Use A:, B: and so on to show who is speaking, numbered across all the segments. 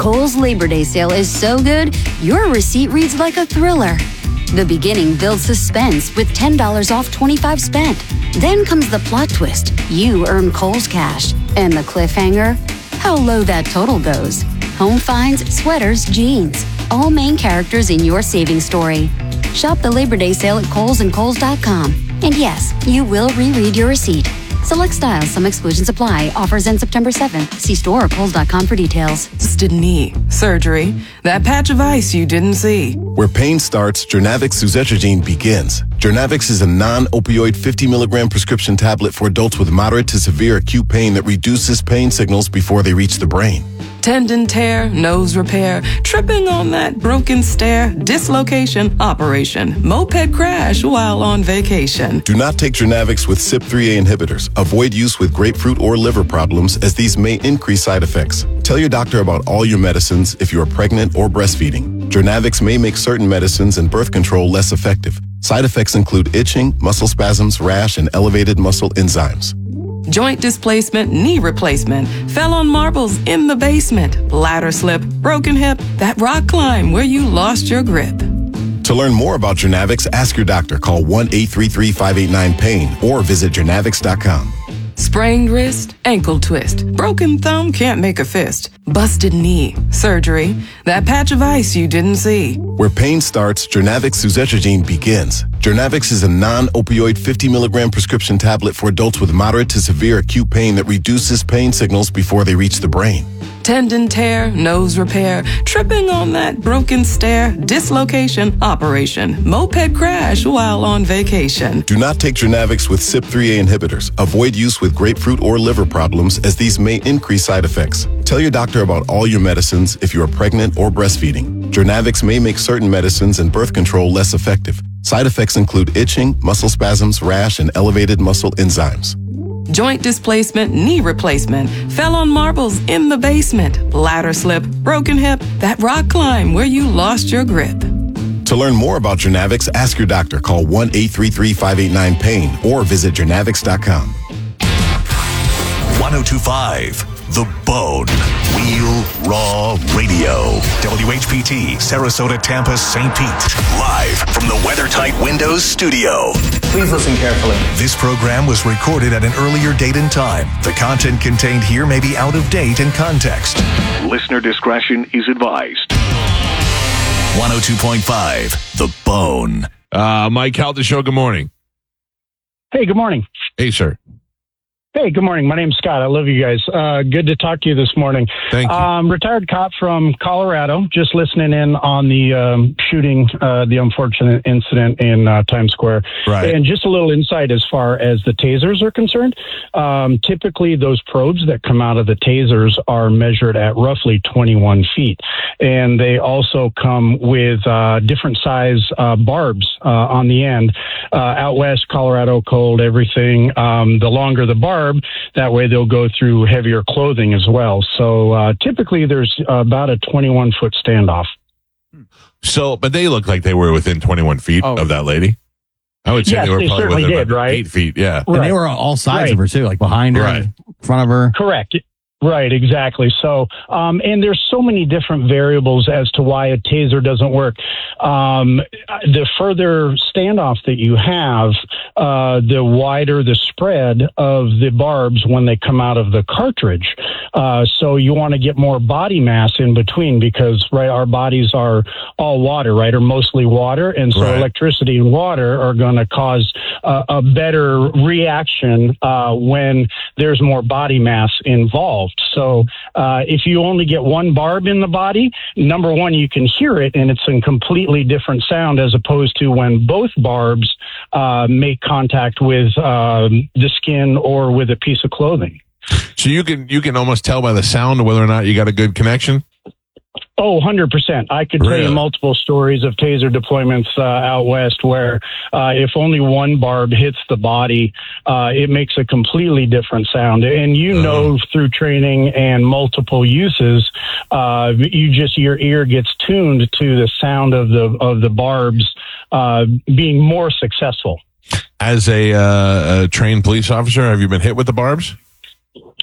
A: Kohl's Labor Day sale is so good, your receipt reads like a thriller. The beginning builds suspense with $10 off 25 spent. Then comes the plot twist. You earn Kohl's cash. And the cliffhanger? How low that total goes. Home finds, sweaters, jeans. All main characters in your savings story. Shop the Labor Day sale at Kohl's and Kohl's.com. And yes, you will reread your receipt. Select styles, some exclusions apply. Offers end September 7th. See store or Kohl's.com for details.
B: Busted knee, surgery, that patch of ice you didn't see.
C: Where pain starts, Jernavix suzetrigine begins. Jernavix is a non-opioid 50 milligram prescription tablet for adults with moderate to severe acute pain that reduces pain signals before they reach the brain.
B: Tendon tear, nose repair, tripping on that broken stair, dislocation, operation, moped crash while on vacation.
C: Do not take Jernavix with CYP3A inhibitors. Avoid use with grapefruit or liver problems as these may increase side effects. Tell your doctor about all your medicines if you are pregnant or breastfeeding. Jernavix may make certain medicines and birth control less effective. Side effects include itching, muscle spasms, rash, and elevated muscle enzymes.
B: Joint displacement, knee replacement, fell on marbles in the basement, ladder slip, broken hip, that rock climb where you lost your grip.
C: To learn more about Jernavix, ask your doctor. Call 1-833-589-PAIN or visit Jernavix.com.
B: Sprained wrist, ankle twist, broken thumb, can't make a fist, busted knee, surgery, that patch of ice you didn't see.
C: Where pain starts, Jernavix suzetrigine begins. Jernavix is a non-opioid 50 milligram prescription tablet for adults with moderate to severe acute pain that reduces pain signals before they reach the brain.
B: Tendon tear, nose repair, tripping on that broken stair, dislocation, operation, moped crash while on vacation.
C: Do not take Jernavix with CYP3A inhibitors. Avoid use with grapefruit or liver problems as these may increase side effects. Tell your doctor about all your medicines if you are pregnant or breastfeeding. Jernavix may make certain medicines and birth control less effective. Side effects include itching, muscle spasms, rash, and elevated muscle enzymes.
B: Joint displacement, knee replacement, fell on marbles in the basement, ladder slip, broken hip, that rock climb where you lost your grip.
C: To learn more about Jernavix, ask your doctor. Call 1-833-589-PAIN or visit Jernavix.com.
D: 1025 The Bone. Real Raw Radio. WHPT, Sarasota, Tampa, St. Pete. Live from the WeatherTight Windows studio.
E: Please listen carefully.
D: This program was recorded at an earlier date and time. The content contained here may be out of date and context. Listener discretion is advised. 102.5 The Bone.
F: Mike, how the show? Good morning.
G: Hey, good morning.
F: Hey, sir.
G: Hey, good morning. My name's Scott. I love you guys. Good to talk to you this morning.
F: Thank you.
G: Retired cop from Colorado, just listening in on the shooting, the unfortunate incident in Times Square.
F: Right.
G: And just a little insight as far as the tasers are concerned. Typically, those probes that come out of the tasers are measured at roughly 21 feet. And they also come with different size barbs on the end. Out west, Colorado, cold, everything. The longer the barb, that way they'll go through heavier clothing as well. So typically there's about a 21-foot standoff.
F: So, but they look like they were within 21 feet of that lady. I would say
G: yes,
F: they were probably within
G: did, right?
F: 8 feet. Yeah.
H: And they were on all sides of her too, like behind her, in front of her.
G: Correct. Right, exactly. So, and there's so many different variables as to why a taser doesn't work. The further standoff that you have, the wider the spread of the barbs when they come out of the cartridge. So you want to get more body mass in between because, right, our bodies are all water, right, or mostly water. And so electricity and water are going to cause a better reaction when there's more body mass involved. So if you only get one barb in the body, number one, you can hear it, and it's a completely different sound as opposed to when both barbs make contact with the skin or with a piece of clothing.
F: So you can almost tell by the sound whether or not you got a good connection?
G: Oh, 100%. I could tell you multiple stories of taser deployments out west where if only one barb hits the body, it makes a completely different sound. And you know through training and multiple uses, your ear gets tuned to the sound of the barbs being more successful.
F: As a trained police officer, have you been hit with the barbs?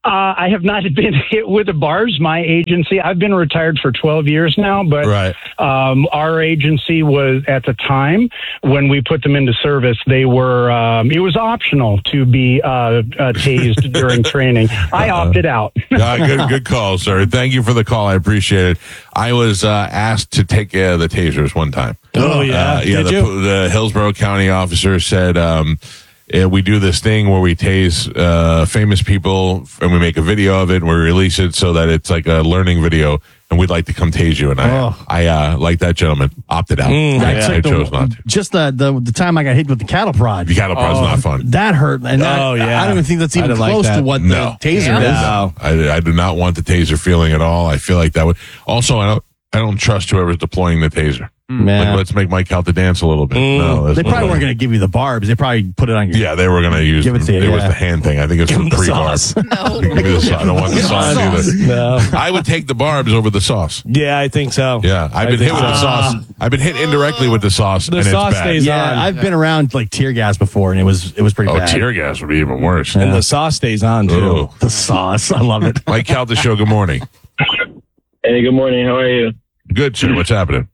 G: I have not been hit with the barbs. My agency, I've been retired for 12 years now, but our agency was, at the time when we put them into service, they were, it was optional to be tased during training. I opted out.
F: Good call, sir. Thank you for the call. I appreciate it. I was asked to take the tasers one time.
E: Oh, yeah.
F: The Hillsborough County officer said, we do this thing where we tase famous people and we make a video of it and we release it so that it's like a learning video, and we'd like to come tase you. And I like that gentleman, opted out. I chose not to.
H: Just the time I got hit with the cattle prod.
F: The cattle prod's not fun.
H: That hurt. And I don't even think that's even close to what the taser is.
F: No. I do not want the taser feeling at all. I feel like that would. Also, I don't trust whoever's deploying the taser. Like, let's make Mike out to dance a little bit. No,
H: they probably weren't going to give you the barbs. They probably put it on your.
F: Yeah, they were going to use.
H: Give it to you.
F: It was the hand thing. I think it's for pre-barbs.
I: No.
F: Give me the sauce. I don't want the sauce either.
E: No.
F: I would take the barbs over the sauce.
E: Yeah, I think so.
F: Yeah, I've been hit with the sauce. I've been hit indirectly with the sauce.
E: The
F: and
E: sauce
F: it's bad.
E: stays on.
H: I've been around like tear gas before, and it was pretty bad.
F: Tear gas would be even worse.
E: And the sauce stays on, too.
F: Ooh.
H: The sauce. I love it.
F: Mike Cal, the show. Good morning.
J: Hey, good morning. How are you?
F: Good, sir. What's happening?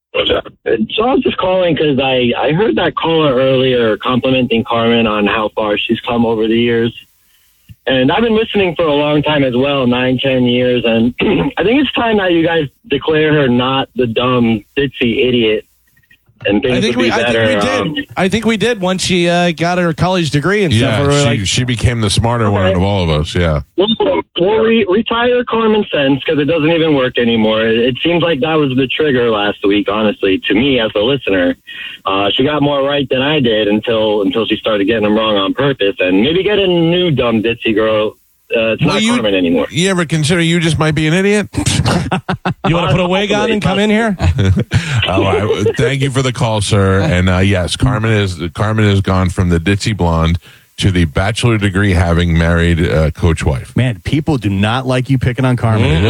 J: So I was just calling because I heard that caller earlier complimenting Carmen on how far she's come over the years. And I've been listening for a long time as well, 9-10 years. And I think it's time that you guys declare her not the dumb, ditzy idiot. And things would be better.
E: I think we did once she got her college degree and stuff.
F: Yeah, she became the smarter one out of all of us, yeah.
J: We'll retire Common Sense because it doesn't even work anymore. It seems like that was the trigger last week, honestly, to me as a listener. She got more right than I did until she started getting them wrong on purpose. And maybe get a new dumb ditzy girl. It's not Carmen anymore.
F: You ever consider you just might be an idiot?
E: You want to put a wig on and come in here?
F: All right. Thank you for the call, sir. And yes, Carmen has gone from the ditzy blonde to the bachelor degree having married coach wife.
H: Man, people do not like you picking on Carmen.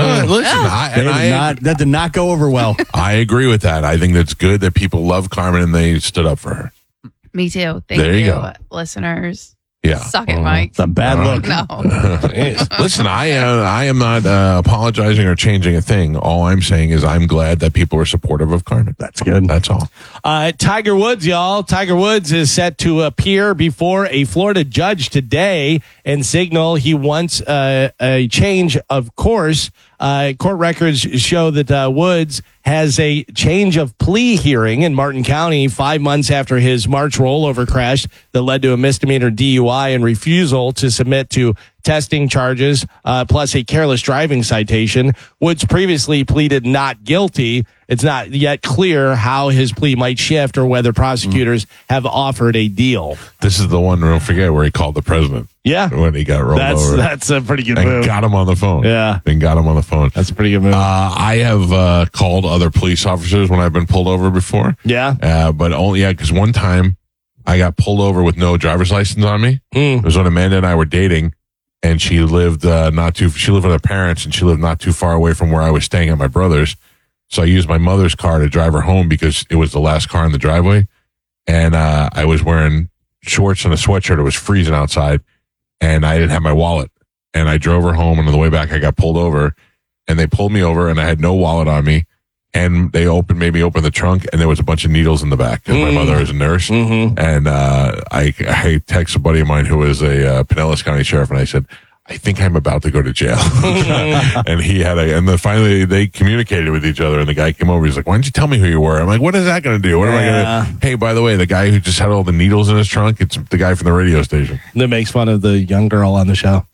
F: That
H: did not go over well.
F: I agree with that. I think that's good that people love Carmen and they stood up for her.
I: Me too. Thank
F: There you go.
I: Listeners.
F: Yeah.
I: Suck it, Mike.
H: It's a bad look.
I: No.
F: Listen, I am not apologizing or changing a thing. All I'm saying is I'm glad that people are supportive of Carmen.
H: That's good.
F: That's all.
E: Tiger Woods, y'all. Tiger Woods is set to appear before a Florida judge today and signal he wants a change of course. Court records show that Woods has a change of plea hearing in Martin County 5 months after his March rollover crash that led to a misdemeanor DUI and refusal to submit to testing charges, plus a careless driving citation. Woods previously pleaded not guilty. It's not yet clear how his plea might shift or whether prosecutors have offered a deal.
F: This is the one, don't forget, where he called the president.
E: Yeah.
F: When he got rolled over.
E: That's a pretty good
F: and
E: move.
F: got him on the phone.
E: Yeah.
F: And got him on the phone.
E: That's a pretty good move.
F: I have called other police officers when I've been pulled over before.
E: Yeah.
F: But only, because one time I got pulled over with no driver's license on me. It was when Amanda and I were dating. And she lived she lived with her parents, and she lived not too far away from where I was staying at my brother's. So I used my mother's car to drive her home because it was the last car in the driveway. And I was wearing shorts and a sweatshirt. It was freezing outside, and I didn't have my wallet. And I drove her home, and on the way back, I got pulled over. And they pulled me over, and I had no wallet on me. And they made me open the trunk, and there was a bunch of needles in the back because my mother is a nurse. And I texted a buddy of mine who was a Pinellas County sheriff, and I said, I think I'm about to go to jail. And he had then finally they communicated with each other, and the guy came over. He's like, why didn't you tell me who you were? I'm like, what is that going to do? What am I going to? Hey, by the way, the guy who just had all the needles in his trunk, it's the guy from the radio station.
E: That makes fun of the young girl on the show.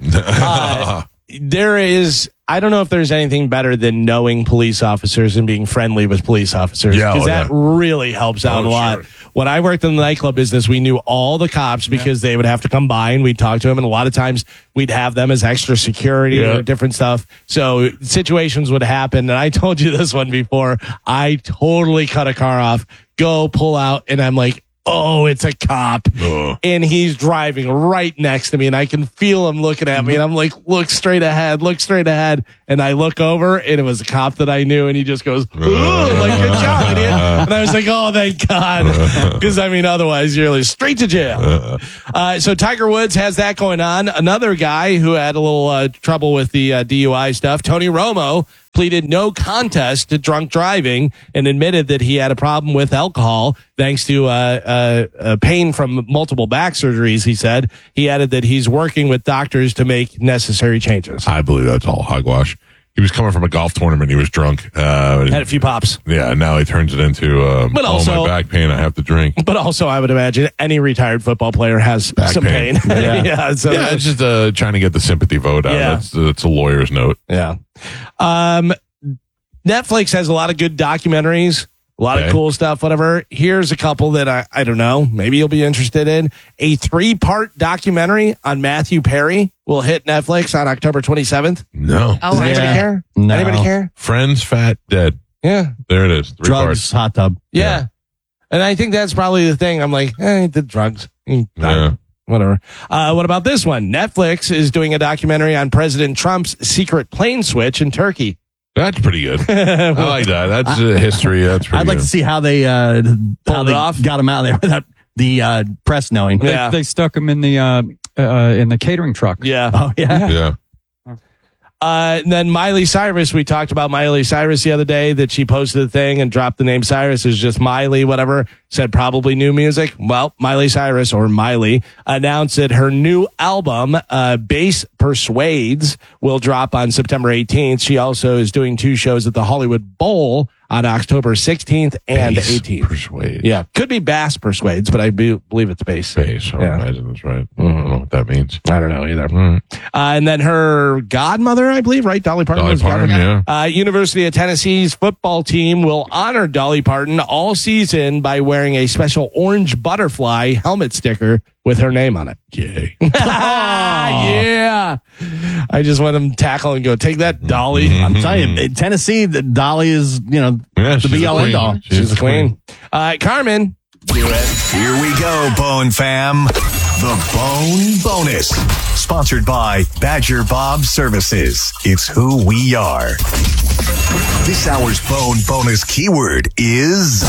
E: I don't know if there's anything better than knowing police officers and being friendly with police officers. Because that really helps out a lot. Sure. When I worked in the nightclub business, we knew all the cops because they would have to come by and we'd talk to them. And a lot of times we'd have them as extra security or different stuff. So situations would happen. And I told you this one before. I totally cut a car off, go pull out, and I'm like, oh, it's a cop. And he's driving right next to me, and I can feel him looking at me, and I'm like, look straight ahead. And I look over, and it was a cop that I knew, and he just goes, ooh, like, good job, idiot. And I was like, oh, thank God. Because, I mean, otherwise, you're like, straight to jail. So Tiger Woods has that going on. Another guy who had a little trouble with the DUI stuff, Tony Romo, pleaded no contest to drunk driving and admitted that he had a problem with alcohol thanks to pain from multiple back surgeries. He said he added that he's working with doctors to make necessary changes.
F: I believe that's all hogwash. He was coming from a golf tournament. He was drunk.
E: Had a few pops.
F: Yeah, now he turns it into,
E: but also,
F: my back pain, I have to drink.
E: But also, I would imagine any retired football player has
F: back
E: some pain.
F: Yeah,
E: So
F: it's just trying to get the sympathy vote out.
E: Yeah.
F: That's a lawyer's note.
E: Yeah. Netflix has a lot of good documentaries, a lot of cool stuff, whatever. Here's a couple that I don't know, maybe you'll be interested in. A 3-part documentary on Matthew Perry will hit Netflix on October 27th.
F: No.
E: Does anybody care?
H: No.
E: Anybody care?
F: Friends, Fat, Dead.
E: Yeah.
F: There it is. 3
H: Drugs,
F: parts.
H: hot tub.
E: Yeah. And I think that's probably the thing. I'm like, he did drugs.
F: Yeah.
E: Whatever. What about this one? Netflix is doing a documentary on President Trump's secret plane switch in Turkey.
F: That's pretty good. I like that. That's history. That's pretty
H: I'd like
F: good.
H: to see how they got him out of there without the press knowing.
E: Yeah.
K: They stuck him in the catering truck.
E: Yeah.
H: Oh, yeah.
F: Yeah.
E: And then Miley Cyrus, we talked about Miley Cyrus the other day, that she posted a thing and dropped the name Cyrus as just Miley, whatever, said probably new music. Well, Miley Cyrus, or Miley, announced that her new album, Bass Persuades, will drop on September 18th. She also is doing 2 shows at the Hollywood Bowl on October 16th and
F: Bass
E: 18th.
F: Persuades.
E: Yeah. Could be Bass Persuades, but I believe it's bass.
F: Bass. I imagine that's right. I don't know what that means.
E: I don't know either. And then her godmother, I believe, right? Dolly Parton.
F: Dolly
E: was
F: Parton,
E: godmother.
F: yeah.
E: University of Tennessee's football team will honor Dolly Parton all season by wearing a special orange butterfly helmet sticker with her name on it.
F: Yay.
E: Yeah. I just want them to tackle and go, take that, Dolly.
H: I'm telling you, Tennessee, Dolly is, the be all end all.
E: She's the queen. Carmen.
D: Do it. Here we go, Bone Fam. The Bone Bonus. Sponsored by Badger Bob Services. It's who we are. This hour's Bone Bonus keyword is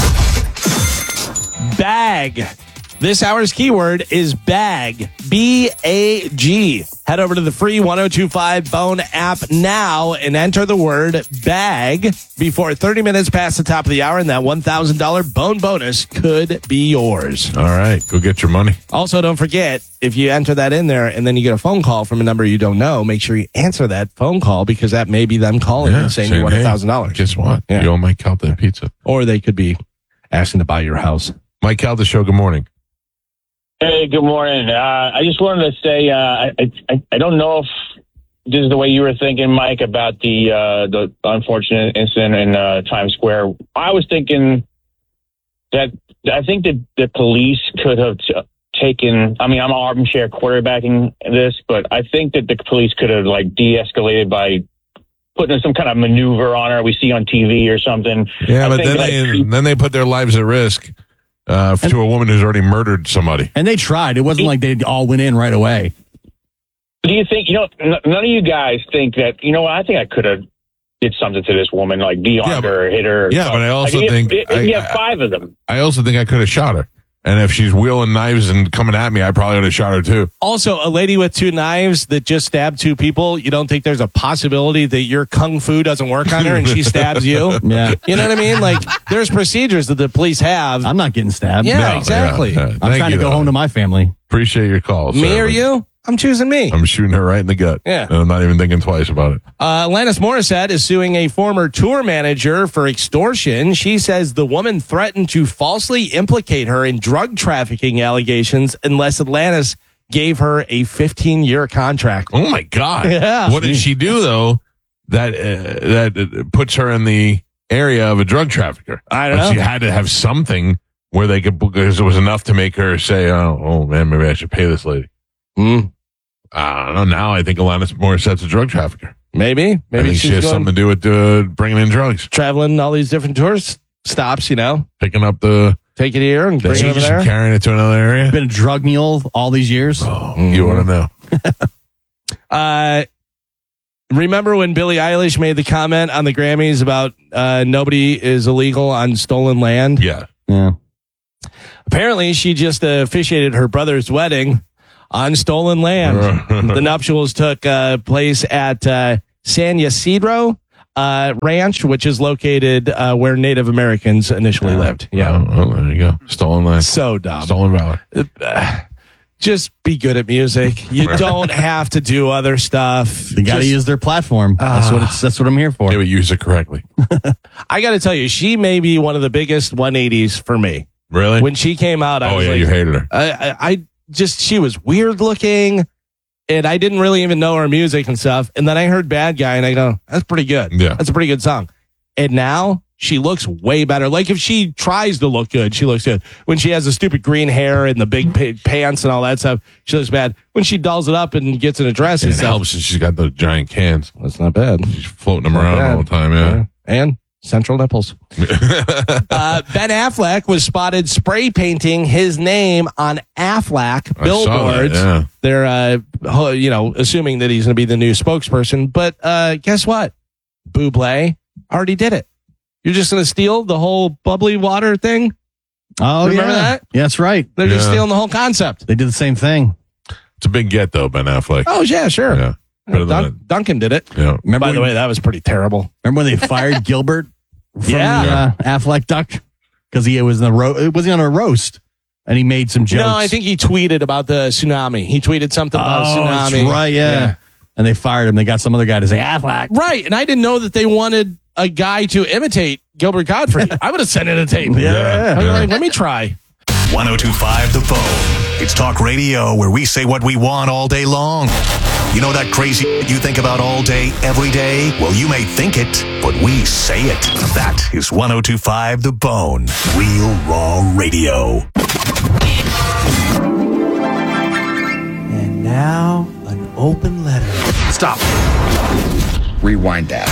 E: bag. This hour's keyword is bag. B-A-G. Head over to the free 1025 Bone app now and enter the word bag before 30 minutes past the top of the hour, and that $1,000 Bone bonus could be yours.
F: All right. Go get your money.
E: Also, don't forget, if you enter that in there and then you get a phone call from a number you don't know, make sure you answer that phone call, because that may be them calling and saying you want $1,000.
F: Guess what?
E: Yeah.
F: You owe Mike Calta pizza.
E: Or they could be asking to buy your house.
F: Mike Calta Show, good morning.
L: Hey, good morning. I just wanted to say I don't know if this is the way you were thinking, Mike, about the unfortunate incident in Times Square. I was thinking that I think that the police could have taken. I mean, I'm armchair quarterbacking this, but I think that the police could have de-escalated by putting some kind of maneuver on her we see on TV or something.
F: Yeah, but then they put their lives at risk. To a woman who's already murdered somebody.
H: And they tried. It wasn't like they all went in right away.
L: Do you think, none of you guys think that, I think I could have did something to this woman, like de-armed her or hit her.
F: Yeah, but I also think...
L: You have 5 of them.
F: I also think I could have shot her. And if she's wheeling knives and coming at me, I probably would have shot her too.
E: Also, a lady with 2 knives that just stabbed 2 people, you don't think there's a possibility that your kung fu doesn't work on her and she stabs you?
H: Yeah.
E: You know what I mean? Like, there's procedures that the police have.
H: I'm not getting stabbed.
E: Yeah, exactly.
H: I'm trying to go home to my family.
F: Appreciate your call.
E: Me or you? I'm choosing me.
F: I'm shooting her right in the gut.
E: Yeah.
F: And I'm not even thinking twice about it.
E: Alanis Morissette is suing a former tour manager for extortion. She says the woman threatened to falsely implicate her in drug trafficking allegations unless Alanis gave her a 15-year contract.
F: Oh, my God.
E: Yeah.
F: What did she do, though, that puts her in the area of a drug trafficker?
E: I don't know.
F: She had to have something where they could, because it was enough to make her say, oh man, maybe I should pay this lady. I don't know. Now I think Alanis Morissette's a drug trafficker.
E: Maybe
F: I think she has something to do with bringing in drugs.
E: Traveling all these different tourist stops,
F: Picking up the
E: take it here and bring
F: Is
E: it
F: he
E: over
F: just
E: there.
F: carrying it to another area?
H: Been a drug mule all these years.
F: Oh, you want to know?
E: Remember when Billie Eilish made the comment on the Grammys about nobody is illegal on stolen land?
F: Yeah.
E: Apparently, she just officiated her brother's wedding on stolen land. The nuptials took place at San Ysidro Ranch, which is located where Native Americans initially lived. Yeah.
F: Oh, there you go. Stolen land.
E: So dumb.
F: Stolen valor.
E: Just be good at music. You don't have to do other stuff.
H: They got to use their platform. That's what I'm here for.
F: Yeah, but use it correctly.
E: I got to tell you, she may be one of the biggest 180s for me.
F: Really?
E: When she came out, I was like,
F: you hated her.
E: I just, she was weird looking, and I didn't really even know her music and stuff. And then I heard Bad Guy, and I go, that's pretty good.
F: Yeah.
E: That's a pretty good song. And now she looks way better. Like if she tries to look good, she looks good. When she has the stupid green hair and the big pants and all that stuff, she looks bad. When she dolls it up and gets in a dress and
F: It
E: stuff,
F: helps since she's got those giant cans.
E: that's not bad.
F: She's floating them around all the time, yeah.
E: And central nipples. Ben Affleck was spotted spray painting his name on Affleck billboards.
F: Yeah.
E: They're, assuming that he's going to be the new spokesperson. But guess what? Bublé already did it. You're just going to steal the whole bubbly water thing?
H: Oh,
E: Remember that?
H: Yeah, that's right.
E: They're just stealing the whole concept.
H: They did the same thing.
F: It's a big get, though, Ben Affleck.
E: Oh, yeah, sure.
F: Yeah. Better than
E: Duncan did it.
F: Yeah.
E: By the way, that was pretty terrible.
H: Remember when they fired Gilbert from
E: Yeah.
H: the Affleck duck? Because he was was he on a roast? And he made some jokes.
E: No, I think he tweeted about the tsunami. He tweeted something about a tsunami.
H: That's right, yeah. And they fired him. They got some other guy to say Affleck.
E: Right, and I didn't know that they wanted a guy to imitate Gilbert Gottfried. I would have sent in a tape.
H: Yeah.
E: I was like, let me try.
D: 102.5 The Bone. It's talk radio where we say what we want all day long. You know that crazy you think about all day, every day? Well, you may think it, but we say it. That is 102.5 The Bone. Real Raw Radio.
M: And now, an open letter.
N: Stop. Rewind that.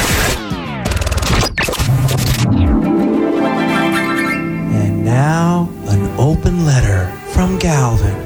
M: And now, an open letter from Galvin.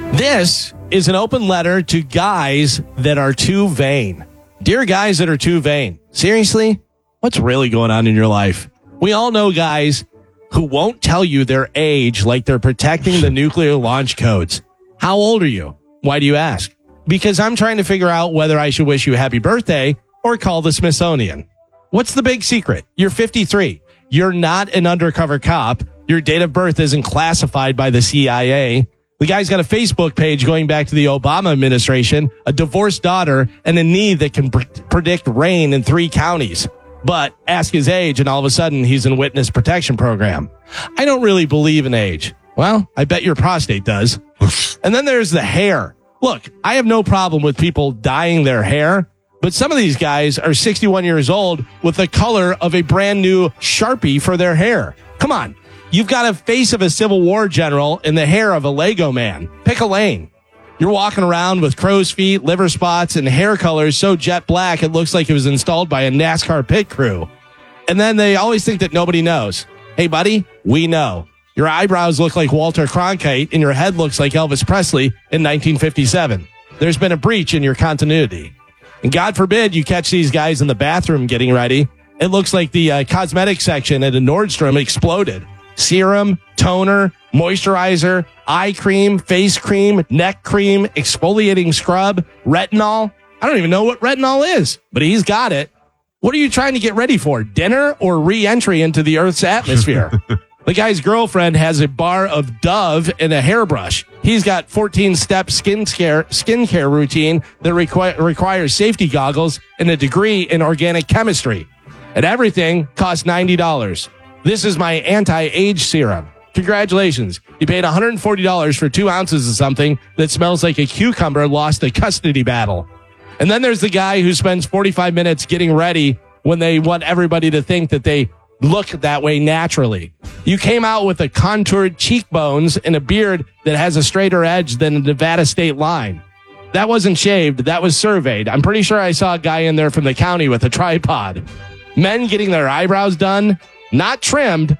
E: This is an open letter to guys that are too vain. Dear guys that are too vain, seriously, what's really going on in your life? We all know guys who won't tell you their age like they're protecting the nuclear launch codes. How old are you? Why do you ask? Because I'm trying to figure out whether I should wish you a happy birthday or call the Smithsonian. What's the big secret? You're 53. You're not an undercover cop. Your date of birth isn't classified by the CIA. The guy's got a Facebook page going back to the Obama administration, a divorced daughter, and a knee that can predict rain in 3 counties. But ask his age, and all of a sudden, he's in a witness protection program. I don't really believe in age. Well, I bet your prostate does. And then there's the hair. Look, I have no problem with people dyeing their hair, but some of these guys are 61 years old with the color of a brand new Sharpie for their hair. Come on. You've got a face of a Civil War general and the hair of a Lego man. Pick a lane. You're walking around with crow's feet, liver spots, and hair colors so jet black it looks like it was installed by a NASCAR pit crew. And then they always think that nobody knows. Hey, buddy, we know. Your eyebrows look like Walter Cronkite and your head looks like Elvis Presley in 1957. There's been a breach in your continuity. And God forbid you catch these guys in the bathroom getting ready. It looks like the cosmetics section at a Nordstrom exploded. Serum, toner, moisturizer, eye cream, face cream, neck cream, exfoliating scrub, retinol. I don't even know what retinol is, but he's got it. What are you trying to get ready for? Dinner or re-entry into the Earth's atmosphere? The guy's girlfriend has a bar of Dove and a hairbrush. He's got 14-step skincare routine that requires safety goggles and a degree in organic chemistry. And everything costs $90. This is my anti-age serum. Congratulations. You paid $140 for 2 ounces of something that smells like a cucumber lost a custody battle. And then there's the guy who spends 45 minutes getting ready when they want everybody to think that they look that way naturally. You came out with a contoured cheekbones and a beard that has a straighter edge than the Nevada state line. That wasn't shaved. That was surveyed. I'm pretty sure I saw a guy in there from the county with a tripod. Men getting their eyebrows done, not trimmed,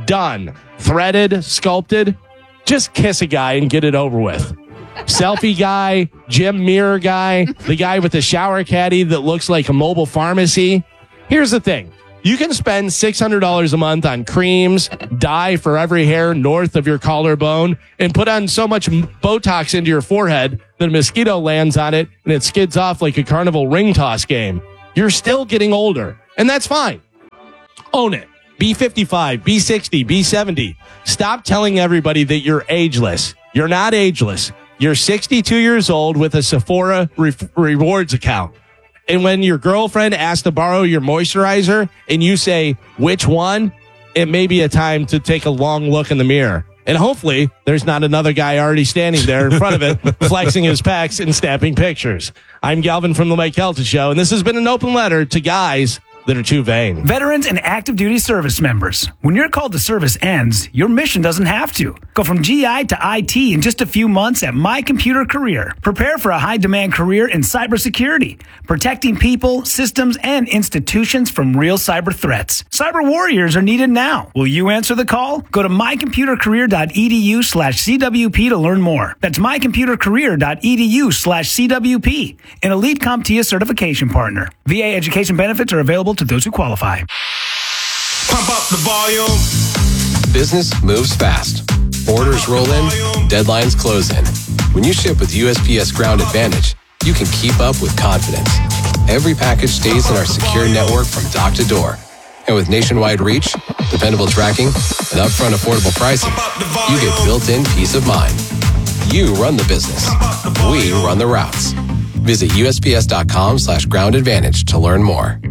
E: done. Threaded, sculpted. Just kiss a guy and get it over with. Selfie guy, gym mirror guy, the guy with the shower caddy that looks like a mobile pharmacy. Here's the thing. You can spend $600 a month on creams, dye for every hair north of your collarbone, and put on so much Botox into your forehead that a mosquito lands on it and it skids off like a carnival ring toss game. You're still getting older, and that's fine. Own it. Be 55, be 60, be 70. Stop telling everybody that you're ageless. You're not ageless. You're 62 years old with a Sephora rewards account. And when your girlfriend asks to borrow your moisturizer and you say, which one? It may be a time to take a long look in the mirror. And hopefully there's not another guy already standing there in front of it, flexing his pecs and snapping pictures. I'm Galvin from the Mike Kelton Show, and this has been an open letter to guys that are too vain.
O: Veterans and active duty service members. When your call to service ends, your mission doesn't have to. Go from GI to IT in just a few months at My Computer Career. Prepare for a high-demand career in cybersecurity, protecting people, systems, and institutions from real cyber threats. Cyber warriors are needed now. Will you answer the call? Go to mycomputercareer.edu/CWP to learn more. That's mycomputercareer.edu/CWP, an elite CompTIA certification partner. VA education benefits are available to those who qualify.
P: Pump up the volume.
Q: Business moves fast. Orders roll in, deadlines close in. When you ship with USPS Ground Advantage, you can keep up with confidence. Every package stays in our secure network from dock to door. And with nationwide reach, dependable tracking, and upfront affordable pricing, you get built-in peace of mind. You run the business. We run the routes. Visit USPS.com/Ground Advantage to learn more.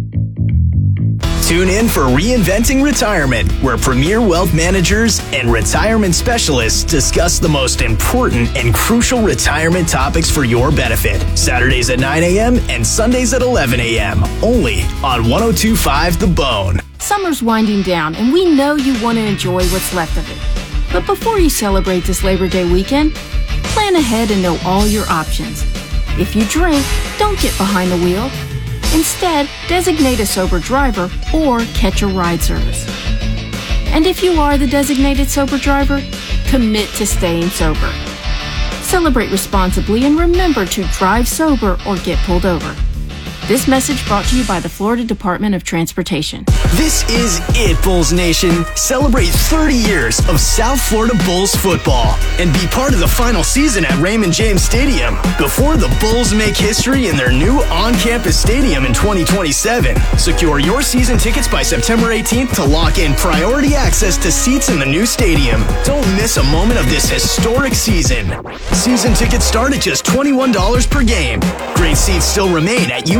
R: Tune in for Reinventing Retirement, where premier wealth managers and retirement specialists discuss the most important and crucial retirement topics for your benefit. Saturdays at 9 a.m. and Sundays at 11 a.m. Only on 102.5 The Bone.
S: Summer's winding down, and we know you want to enjoy what's left of it. But before you celebrate this Labor Day weekend, plan ahead and know all your options. If you drink, don't get behind the wheel. Instead, designate a sober driver or catch a ride service. And if you are the designated sober driver, commit to staying sober. Celebrate responsibly and remember to drive sober or get pulled over. This message brought to you by the Florida Department of Transportation.
R: This is it, Bulls Nation. Celebrate 30 years of South Florida Bulls football and be part of the final season at Raymond James Stadium before the Bulls make history in their new on-campus stadium in 2027. Secure your season tickets by September 18th to lock in priority access to seats in the new stadium. Don't miss a moment of this historic season. Season tickets start at just $21 per game. Great seats still remain at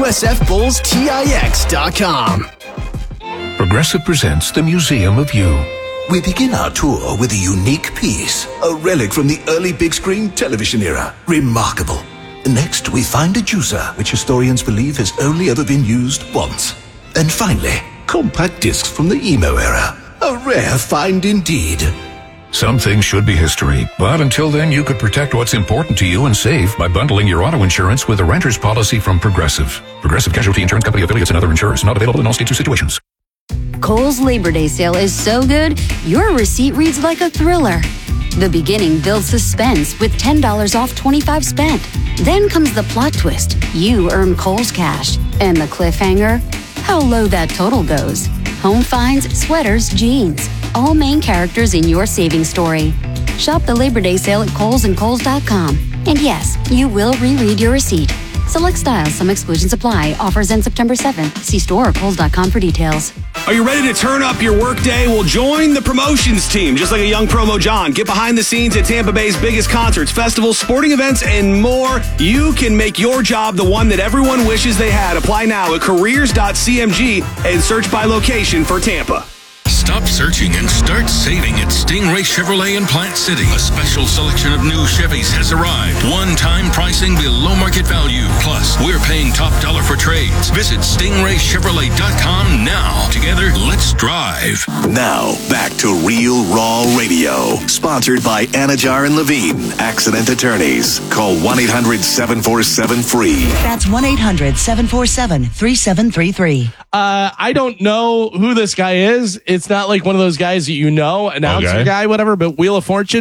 R: USFBullsTIX.com.
T: Progressive presents the Museum of You. We begin our tour with a unique piece, a relic from the early big screen television era. Remarkable. Next, we find a juicer, which historians believe has only ever been used once. And finally, compact discs from the emo era. A rare find indeed.
U: Some things should be history, but until then, you could protect what's important to you and save by bundling your auto insurance with a renter's policy from Progressive. Progressive Casualty Insurance Company affiliates and other insurers. Not available in all states or situations.
A: Kohl's Labor Day sale is so good, your receipt reads like a thriller. The beginning builds suspense with $10 off 25 spent. Then comes the plot twist. You earn Kohl's cash. And the cliffhanger? How low that total goes. Home finds, sweaters, jeans. All main characters in your savings story. Shop the Labor Day sale at Kohl's and Kohl's.com. And yes, you will reread your receipt. Select styles, some exclusions apply. Offers end September 7th. See store or Kohl's.com for details.
V: Are you ready to turn up your workday? Well, join the promotions team. Just like a young promo John, get behind the scenes at Tampa Bay's biggest concerts, festivals, sporting events, and more. You can make your job the one that everyone wishes they had. Apply now at careers.cmg and search by location for Tampa.
W: Stop searching and start saving at Stingray Chevrolet in Plant City. A special selection of new Chevys has arrived. One-time pricing below market value. Plus, we're paying top dollar for trades. Visit StingrayChevrolet.com now. Together, let's drive.
D: Now, back to Real Raw Radio. Sponsored by Anajar and Levine, accident attorneys. Call 1-800-747-FREE.
X: That's 1-800-747-3733.
E: I don't know who this guy is. It's not like one of those guys that you know, announcer guy, whatever. But Wheel of Fortune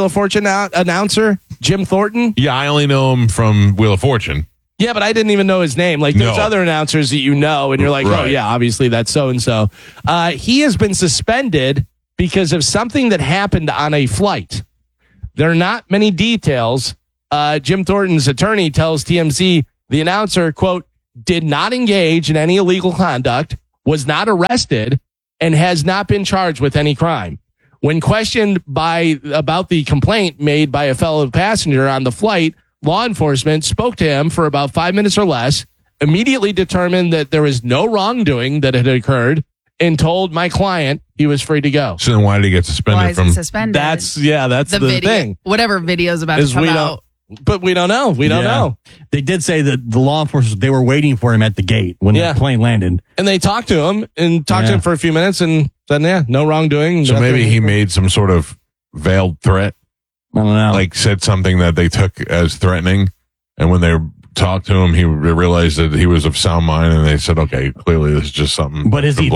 E: announcer Jim Thornton.
F: Yeah, I only know him from Wheel of Fortune.
E: Yeah, but I didn't even know his name. Like, there's other announcers that you know, and you're like, oh, yeah, obviously that's so-and-so. He has been suspended because of something that happened on a flight. There are not many details. Jim Thornton's attorney tells TMZ the announcer, quote, did not engage in any illegal conduct, was not arrested, and has not been charged with any crime. When questioned about the complaint made by a fellow passenger on the flight, law enforcement spoke to him for about 5 minutes or less, immediately determined that there was no wrongdoing that had occurred, and told my client he was free to go.
F: So then why did he get suspended
I: Why is he suspended?
E: That's the
I: video,
E: thing.
I: Whatever video's about to come out.
E: But we don't know. We don't know.
H: They did say that the law enforcement, they were waiting for him at the gate when the plane landed.
E: And they talked to him to him for a few minutes and said, no wrongdoing.
F: So maybe he made some sort of veiled threat.
H: I don't know.
F: Like said something that they took as threatening. And when they talked to him, he realized that he was of sound mind. And they said, okay, clearly this is just something.
H: But has he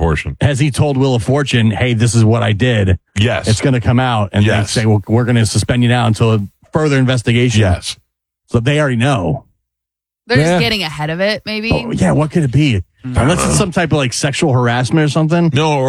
H: told Wheel of Fortune, hey, this is what I did?
F: Yes.
H: It's going to come out. And they say, well, we're going to suspend you now until further investigation.
F: Yes.
H: So they already know.
I: They're just getting ahead of it, maybe.
H: Oh, yeah, what could it be? Unless it's some type of like sexual harassment or something.
F: No,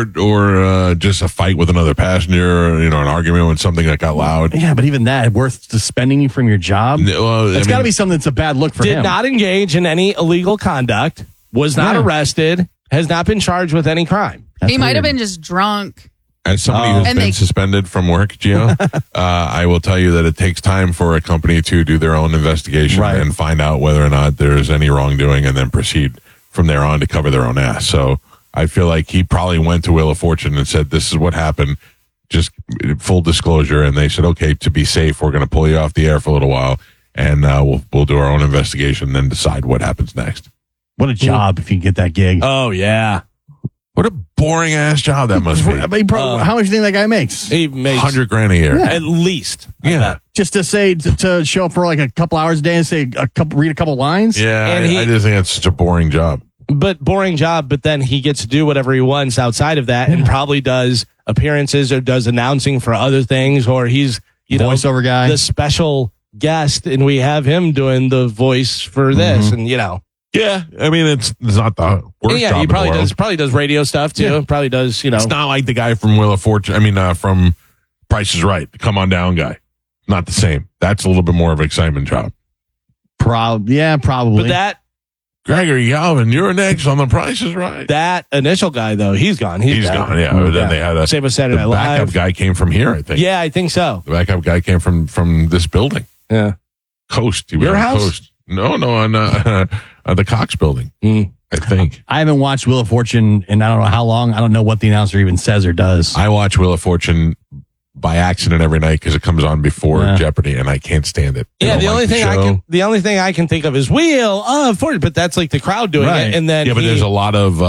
F: or just a fight with another passenger, or, an argument with something that got loud.
H: Yeah, but even that, worth suspending you from your job? It's got to be something that's a bad look for him.
E: Did not engage in any illegal conduct, was not arrested, has not been charged with any crime.
I: He might have been just drunk.
F: As somebody who's been suspended from work, Gio, I will tell you that it takes time for a company to do their own investigation and find out whether or not there's any wrongdoing and then proceed from there on to cover their own ass. So I feel like he probably went to Wheel of Fortune and said, this is what happened, just full disclosure. And they said, okay, to be safe, we're going to pull you off the air for a little while and we'll do our own investigation and then decide what happens next.
H: What a job if you get that gig.
E: Oh, yeah.
F: What a boring ass job that must be.
H: How much do you think that guy makes?
E: He makes
F: $100,000 a year.
E: Yeah. At least.
F: Yeah.
H: Just to say, to show up for like a couple hours a day and say read a couple lines.
F: Yeah. I just think it's such a boring job.
E: But then he gets to do whatever he wants outside of that and probably does appearances or does announcing for other things, or he's,
H: voiceover guy,
E: the special guest, and we have him doing the voice for this and,
F: Yeah, I mean it's not the worst job
E: he
F: in
E: probably
F: the world.
E: probably does radio stuff too.
F: Yeah.
E: Probably does,
F: It's not like the guy from Wheel of Fortune. I mean, from Price is Right, the Come On Down guy. Not the same. That's a little bit more of an excitement job.
H: Probably.
E: But that
F: Gregory Galvin, you're next on The Price is Right.
E: That initial guy though, he's gone.
F: He's gone. Yeah. But then they had
E: same with Saturday Night
F: the backup
E: Live.
F: guy came from here, I think.
E: Yeah, I think so.
F: The backup guy came from this building.
E: Yeah.
F: Coast. He was
E: Your
F: on
E: house?
F: Coast. No, on the Cox building. I think.
H: I haven't watched Wheel of Fortune in I don't know how long. I don't know what the announcer even says or does.
F: I watch Wheel of Fortune by accident every night because it comes on before Jeopardy, and I can't stand it.
E: Yeah, the only thing I can think of is Wheel of Fortune, but that's like the crowd doing it, and then
F: but there's a lot of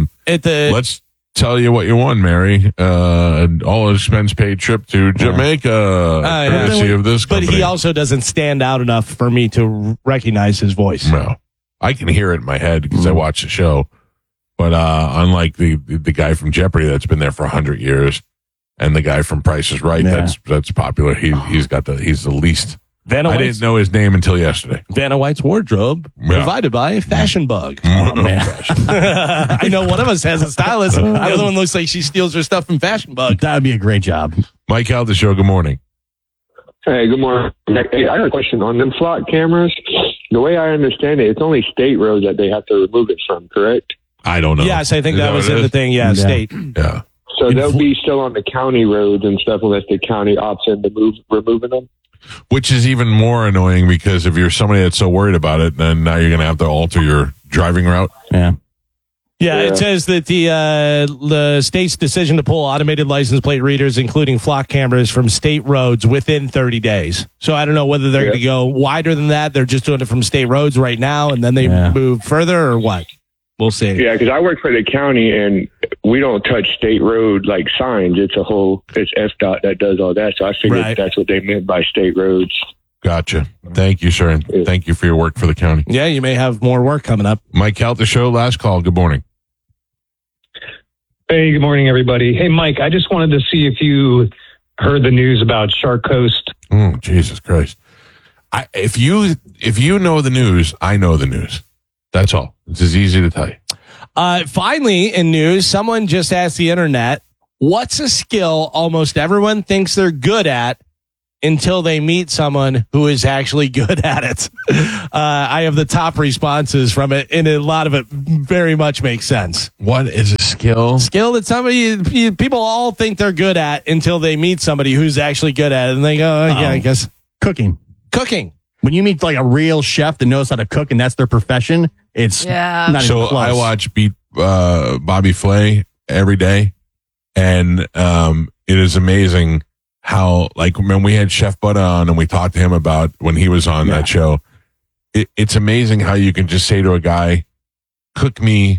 F: let's tell you what you won, Mary. All expense paid trip to Jamaica, courtesy of this company.
E: But he also doesn't stand out enough for me to recognize his voice.
F: No, I can hear it in my head because I watch the show. But unlike the guy from Jeopardy that's been there for 100 years, and the guy from Price is Right, that's popular. He's the least. I didn't know his name until yesterday.
E: Vanna White's wardrobe provided by Fashion Bug. Oh, man. I know one of us has a stylist. The other one looks like she steals her stuff from Fashion Bug.
H: That would be a great job.
F: Mike Out the show. Good morning.
B: Hey, good morning. Hey, I got a question on them flock cameras. The way I understand it, it's only state roads that they have to remove it from, correct?
F: I don't know.
E: Yes, I think that was in the thing. Yeah, state.
F: Yeah.
B: So they'll be still on the county roads and stuff unless the county opts in to removing them?
F: Which is even more annoying because if you're somebody that's so worried about it, then now you're going to have to alter your driving route.
H: Yeah.
E: Yeah, it says that the state's decision to pull automated license plate readers, including flock cameras, from state roads within 30 days. So I don't know whether they're going to go wider than that. They're just doing it from state roads right now, and then they move further, or what? We'll see.
B: Yeah, because I work for the county, and we don't touch state road like signs. It's FDOT that does all that. So I figured that's what they meant by state roads.
F: Gotcha. Thank you, sir. And thank you for your work for the county.
E: Yeah, you may have more work coming up.
F: Mike Helt, the show. Last call. Good morning.
C: Hey, good morning, everybody. Hey, Mike, I just wanted to see if you heard the news about Shark Coast.
F: Jesus Christ. If you know the news, I know the news. That's all. It's as easy to tell you.
E: Finally, in news, someone just asked the internet, what's a skill almost everyone thinks they're good at until they meet someone who is actually good at it? I have the top responses from it, and a lot of it very much makes sense.
F: What is a skill?
E: Skill that people all think they're good at until they meet somebody who's actually good at it, and they go, yeah, I guess.
H: Cooking. When you meet like a real chef that knows how to cook and that's their profession, it's not even
F: so
H: close.
F: I watch Bobby Flay every day, and it is amazing how, like, when we had Chef Buddha on and we talked to him about when he was on that show, it's amazing how you can just say to a guy, cook me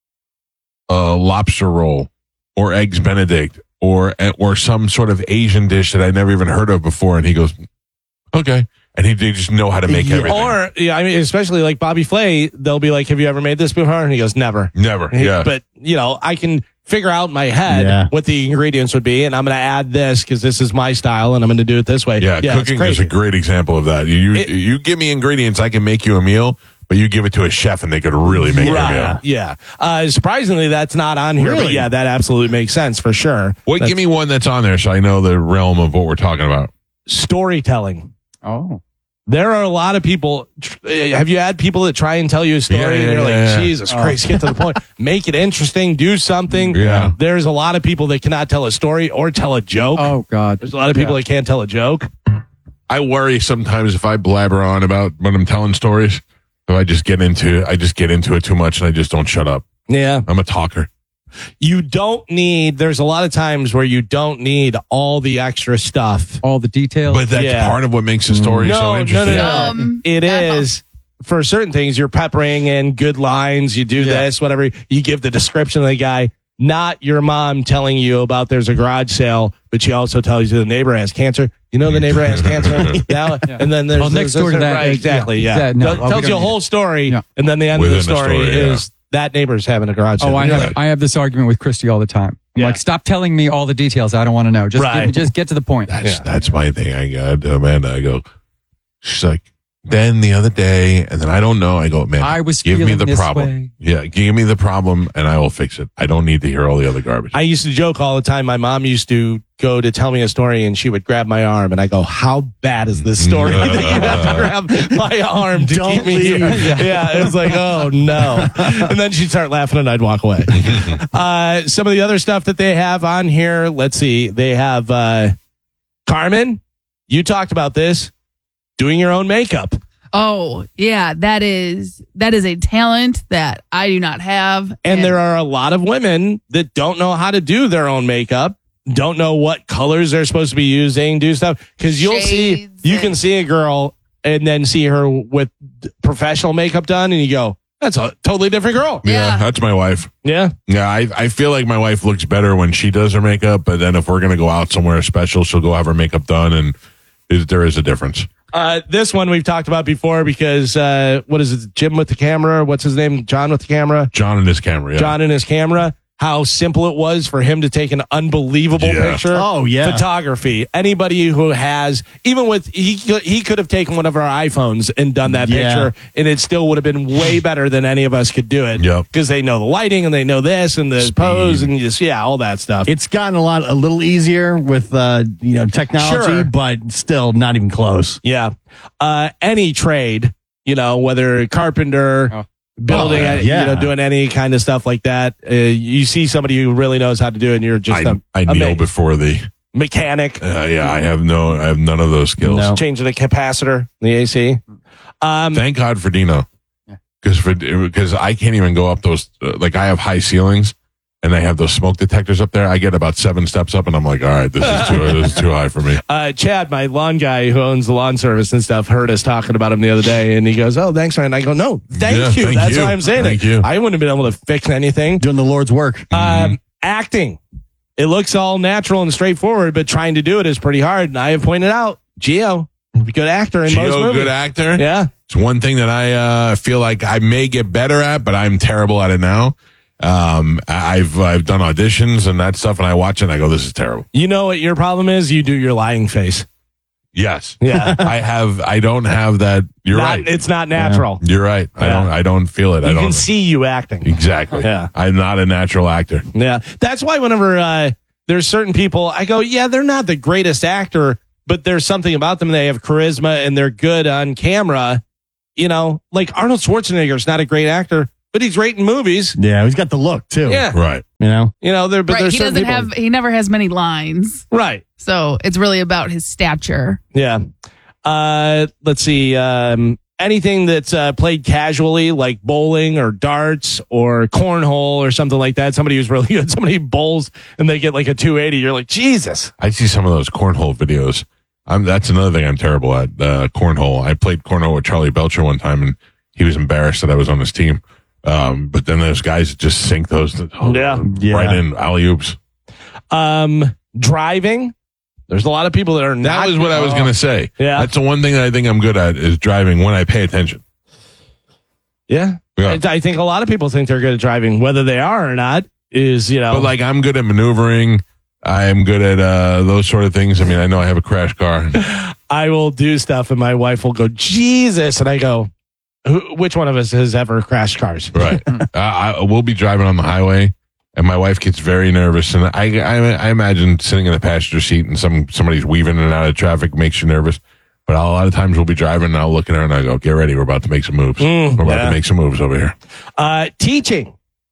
F: a lobster roll or eggs Benedict or some sort of Asian dish that I never even heard of before, and he goes, okay. And they just know how to make everything.
E: Or, I mean, especially like Bobby Flay, they'll be like, have you ever made this before? And he goes, never.
F: Yeah.
E: But, I can figure out in my head what the ingredients would be, and I'm going to add this because this is my style, and I'm going to do it this way.
F: Yeah, cooking is a great example of that. You give me ingredients, I can make you a meal, but you give it to a chef, and they could really make you a meal.
E: Yeah. Surprisingly, that's not on here, but yeah, that absolutely makes sense for sure.
F: Give me one that's on there so I know the realm of what we're talking about.
E: Storytelling.
K: Oh.
E: There are a lot of people. Have you had people that try and tell you a story and you're like, Jesus Christ, get to the point. Make it interesting. Do something.
F: Yeah.
E: There's a lot of people that cannot tell a story or tell a joke.
K: Oh, God.
E: There's a lot of people that can't tell a joke.
F: I worry sometimes if I blabber on about when I'm telling stories, if I just get into it too much and I just don't shut up.
E: Yeah.
F: I'm a talker.
E: You don't need, there's a lot of times where you don't need all the extra stuff.
K: All the details.
F: But that's part of what makes the story so interesting.
E: No. It is. For certain things, you're peppering in good lines. You do this, whatever. You give the description of the guy. Not your mom telling you about there's a garage sale, but she also tells you the neighbor has cancer. You know the neighbor has cancer? And then there's
K: next door to that.
E: Right, exactly, tells you a whole story, and then the end of the story is that neighbor's having a garage sale.
K: Oh, I have this argument with Christy all the time. I'm like, stop telling me all the details. I don't want to know. Just get to the point.
F: That's my thing. I got Amanda. I go, she's like, then the other day, and then I don't know. I go, man,
K: I was
F: give me
K: feeling
F: the
K: this
F: problem.
K: way.
F: Yeah, give me the problem, and I will fix it. I don't need to hear all the other garbage.
E: I used to joke all the time. My mom used to go to tell me a story, and she would grab my arm, and I go, how bad is this story that you have to grab my arm to keep me here? Yeah, it was like, oh, no. And then she'd start laughing, and I'd walk away. Some of the other stuff that they have on here, let's see. They have Carmen, you talked about this. Doing your own makeup.
I: Oh, yeah, that is a talent that I do not have.
E: And there are a lot of women that don't know how to do their own makeup, don't know what colors they're supposed to be using, do stuff. Because you can see a girl and then see her with professional makeup done, and you go, that's a totally different girl.
F: Yeah, that's my wife.
E: Yeah.
F: Yeah, I feel like my wife looks better when she does her makeup, but then if we're going to go out somewhere special, she'll go have her makeup done, and there is a difference.
E: This one we've talked about before because, what is it, Jim with the camera? What's his name? John with the camera?
F: John and his camera, yeah.
E: John and his camera. How simple it was for him to take an unbelievable picture.
H: Oh, yeah.
E: Photography. Anybody who has, even with, he could have taken one of our iPhones and done that picture, and it still would have been way better than any of us could do it.
F: Yep.
E: Because they know the lighting and they know this and the pose and just, all that stuff.
H: It's gotten a little easier with, technology, but still not even close.
E: Yeah. Any trade, whether carpenter, building, doing any kind of stuff like that. You see somebody who really knows how to do it, and you're just
F: I kneel before the
E: mechanic.
F: I have none of those skills.
E: No. Changing the capacitor, the AC.
F: Thank God for Dino, because I can't even go up those. I have high ceilings, and I have those smoke detectors up there. I get about 7 steps up, and I'm like, all right, this is too high for me.
E: Chad, my lawn guy who owns the lawn service and stuff, heard us talking about him the other day, and he goes, "Oh, thanks, man." I go, "No, thank you. That's why I'm saying
F: thank
E: it.
F: You.
E: I wouldn't have been able to fix anything.
H: Doing the Lord's work.
E: Acting. It looks all natural and straightforward, but trying to do it is pretty hard. And I have pointed out, Gio, good actor in most movies.
F: Good actor.
E: Yeah.
F: It's one thing that I feel like I may get better at, but I'm terrible at it now. I've done auditions and that stuff, and I watch it and I go, this is terrible.
E: You know what your problem is? You do your lying face.
F: Yes.
E: Yeah.
F: I don't have that. You're right.
E: It's not natural.
F: You're right.
E: Yeah.
F: I don't feel it.
E: You can see you acting.
F: Exactly.
E: Yeah.
F: I'm not a natural actor.
E: Yeah. That's why whenever there's certain people, I go, yeah, they're not the greatest actor, but there's something about them. They have charisma and they're good on camera. You know, like Arnold Schwarzenegger's not a great actor, but he's great in movies.
H: Yeah, he's got the look too.
E: Yeah.
F: Right.
H: You know,
E: but
I: right.
E: there's
I: He
E: certain
I: doesn't
E: people.
I: have. He never has many lines.
E: Right.
I: So it's really about his stature.
E: Yeah. Let's see. Anything that's played casually, like bowling or darts or cornhole or something like that. Somebody who's really good. Somebody bowls and they get like a 280. You're like, Jesus.
F: I see some of those cornhole videos. That's another thing I'm terrible at. Cornhole. I played cornhole with Charlie Belcher one time, and he was embarrassed that I was on his team. But then there's guys that just sink those right in alley-oops.
E: Driving. There's a lot of people that are not.
F: That was what I was going to say.
E: Yeah.
F: That's the one thing that I think I'm good at is driving when I pay attention.
E: Yeah. I think a lot of people think they're good at driving. Whether they are or not is, But
F: like I'm good at maneuvering. I'm good at those sort of things. I mean, I know I have a crash car.
E: I will do stuff and my wife will go, Jesus. And I go, which one of us has ever crashed cars?
F: Right. We'll be driving on the highway. And my wife gets very nervous, and I imagine sitting in the passenger seat and somebody's weaving in and out of traffic makes you nervous. But a lot of times we'll be driving, and I'll look at her and I go, "Get ready, we're about to make some moves. We're about to make some moves over here."
E: Teaching.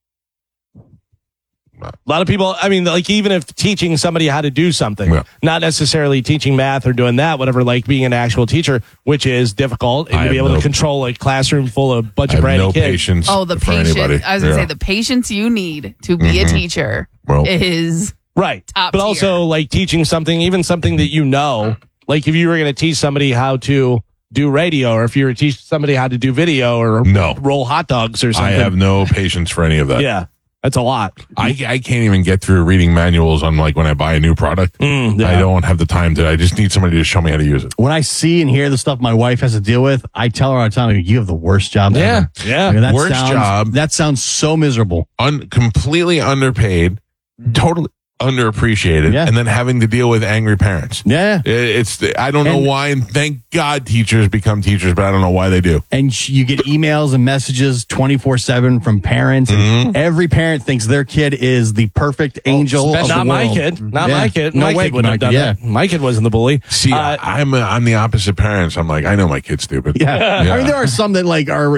E: A lot of people, I mean, like even if teaching somebody how to do something, not necessarily teaching math or doing that, whatever, like being an actual teacher, which is difficult, and to be able to control a classroom full of a bunch of brand new kids.
F: Patience.
I: Oh, the patience. I was going to say the patience you need to be a teacher is
E: right.
I: Top
E: but
I: tier.
E: also like teaching something, even something that you know, like if you were going to teach somebody how to do radio, or if you were to teach somebody how to do video or roll hot dogs or something.
F: I have no patience for any of that.
E: Yeah. That's a lot.
F: I can't even get through reading manuals on like when I buy a new product. I don't have the time to. I just need somebody to show me how to use it.
H: When I see and hear the stuff my wife has to deal with, I tell her all the time, "You have the worst job ever."
E: Yeah.
H: Like,
F: Worst job.
H: That sounds so miserable.
F: Completely underpaid, totally underappreciated, and then having to deal with angry parents.
H: Yeah.
F: I don't know why, and thank God teachers become teachers, but I don't know why they do.
H: And you get emails and messages 24/7 from parents. And every parent thinks their kid is the perfect angel of the
E: Not
H: world.
E: my kid. Not my kid.
H: No
E: My
H: way,
E: kid wouldn't have done that. My kid wasn't the bully.
F: See, I'm the opposite parents. I'm like, I know my kid's stupid.
H: Yeah. I mean, there are some that like are,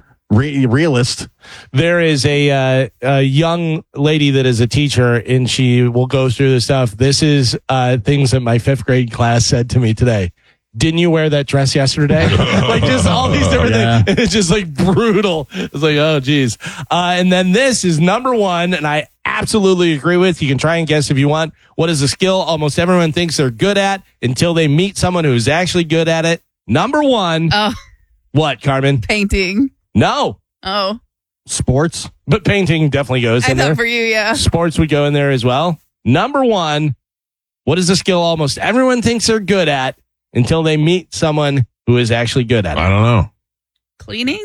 H: realist.
E: There is a young lady that is a teacher, and she will go through the stuff. This is things that my 5th grade class said to me today. Didn't you wear that dress yesterday? Like just all these different things. And it's just like brutal. It's like, oh, geez. And then this is number 1, and I absolutely agree with. You can try and guess if you want. What is a skill almost everyone thinks they're good at until they meet someone who's actually good at it? Number 1. What, Carmen?
I: Painting.
E: No.
I: Oh.
H: Sports.
E: But painting definitely goes in there.
I: For you, yeah.
E: Sports would go in there as well. Number 1, what is a skill almost everyone thinks they're good at until they meet someone who is actually good at it?
F: I don't know.
I: Cleaning?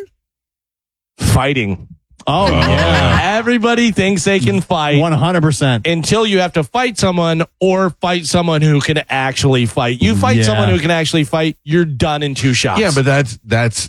E: Fighting.
H: Oh, yeah.
E: Everybody thinks they can fight.
H: 100%.
E: Until you have to fight someone or fight someone who can actually fight. You fight someone who can actually fight, you're done in 2 shots.
F: Yeah, but that's